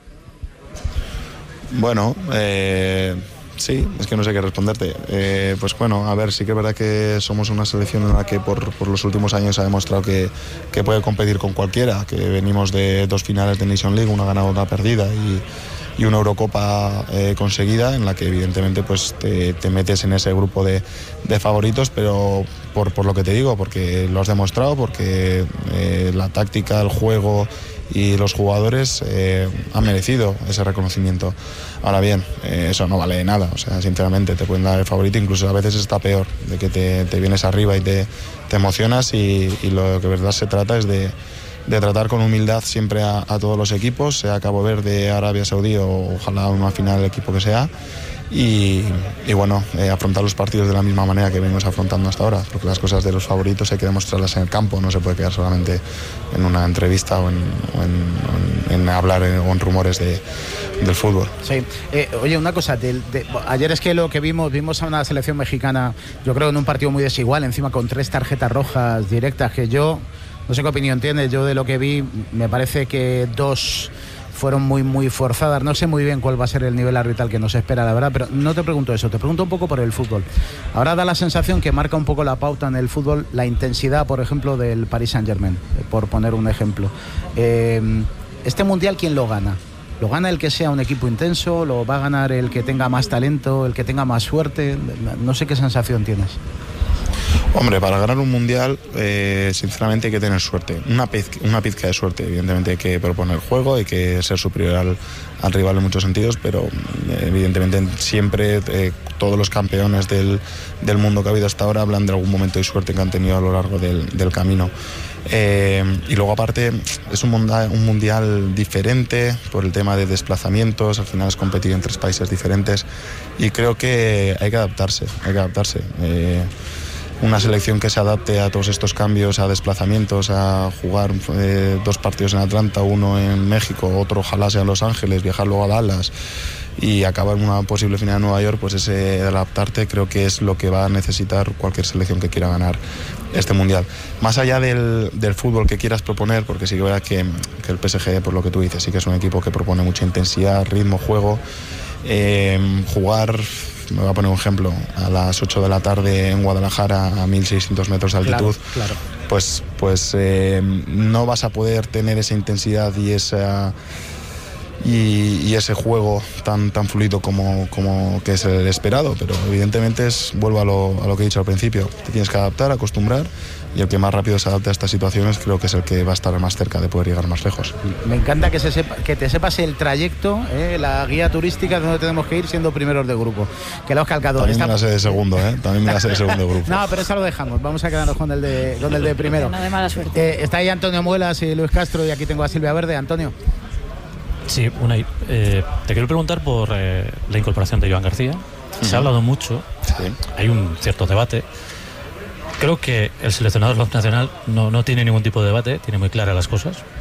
Bueno, eh, sí, es que no sé qué responderte. Eh, pues bueno, a ver, sí que es verdad que somos una selección en la que por, por los últimos años ha demostrado que, que puede competir con cualquiera, que venimos de dos finales de Nation League, una ganada, una perdida y, y una Eurocopa eh, conseguida, en la que evidentemente pues te, te metes en ese grupo de, de favoritos, pero por, por lo que te digo, porque lo has demostrado, porque eh, la táctica, el juego y los jugadores eh, han merecido ese reconocimiento. Ahora bien, eh, eso no vale de nada, o sea, sinceramente te pueden dar el favorito, incluso a veces está peor, de que te, te vienes arriba y te, te emocionas, y, y lo que de verdad se trata es de, de tratar con humildad siempre a, a todos los equipos, sea Cabo Verde, Arabia Saudí o ojalá una final el equipo que sea. Y, y bueno, eh, afrontar los partidos de la misma manera que venimos afrontando hasta ahora, porque las cosas de los favoritos hay que demostrarlas en el campo, no se puede quedar solamente en una entrevista o en, o en, o en, en hablar en, o en rumores de, del fútbol. Sí. Eh, oye, una cosa, del- de- ayer es que lo que vimos, vimos a una selección mexicana, yo creo en un partido muy desigual, encima con tres tarjetas rojas directas, que yo, no sé qué opinión tienes, yo de lo que vi, me parece que dos fueron muy muy forzadas, no sé muy bien cuál va a ser el nivel arbitral que nos espera, la verdad, pero no te pregunto eso, te pregunto un poco por el fútbol. Ahora da la sensación que marca un poco la pauta en el fútbol la intensidad, por ejemplo, del Paris Saint-Germain, eh, por poner un ejemplo. Eh, este Mundial, ¿quién lo gana? ¿Lo gana el que sea un equipo intenso? ¿Lo va a ganar el que tenga más talento, el que tenga más suerte? No sé qué sensación tienes. Hombre, para ganar un mundial, eh, sinceramente hay que tener suerte. Una, piz, una pizca de suerte, evidentemente hay que proponer el juego, hay que ser superior al, al rival en muchos sentidos, pero eh, evidentemente siempre eh, todos los campeones del, del mundo que ha habido hasta ahora hablan de algún momento de suerte que han tenido a lo largo del, del camino. Eh, y luego aparte es un mundial, un mundial diferente por el tema de desplazamientos, al final es competir en tres países diferentes y creo que hay que adaptarse, hay que adaptarse. Eh, una selección que se adapte a todos estos cambios, a desplazamientos, a jugar eh, dos partidos en Atlanta, uno en México, otro ojalá sea en Los Ángeles, viajar luego a Dallas y acabar en una posible final en Nueva York, pues ese adaptarte creo que es lo que va a necesitar cualquier selección que quiera ganar este mundial. Más allá del, del fútbol que quieras proponer, porque sí que es verdad que, que el P S G, por lo que tú dices, sí que es un equipo que propone mucha intensidad, ritmo, juego, eh, jugar me voy a poner un ejemplo, a las ocho de la tarde en Guadalajara a mil seiscientos metros de altitud, claro, claro. pues, pues eh, no vas a poder tener esa intensidad y esa... Y, y ese juego tan, tan fluido como, como que es el esperado, pero evidentemente es, vuelvo a lo, a lo que he dicho al principio, te tienes que adaptar, acostumbrar, y el que más rápido se adapte a estas situaciones creo que es el que va a estar más cerca de poder llegar más lejos. Me encanta que, se sepa, que te sepas el trayecto, eh, la guía turística de donde tenemos que ir siendo primeros de grupo, que lo has calcado. También Esta... me la sé de segundo, ¿eh? También me la sé de segundo grupo. No, pero eso lo dejamos, vamos a quedarnos con el de, con el de primero. No de mala suerte. Eh, está ahí Antonio Muelas y Luis Castro, y aquí tengo a Silvia Verde. Antonio. Sí, Unai, eh, te quiero preguntar por eh, la incorporación de Joan García. Uh-huh. Se ha hablado mucho, sí. Hay un cierto debate. Creo que el seleccionador nacional no, no tiene ningún tipo de debate, tiene muy claras las cosas.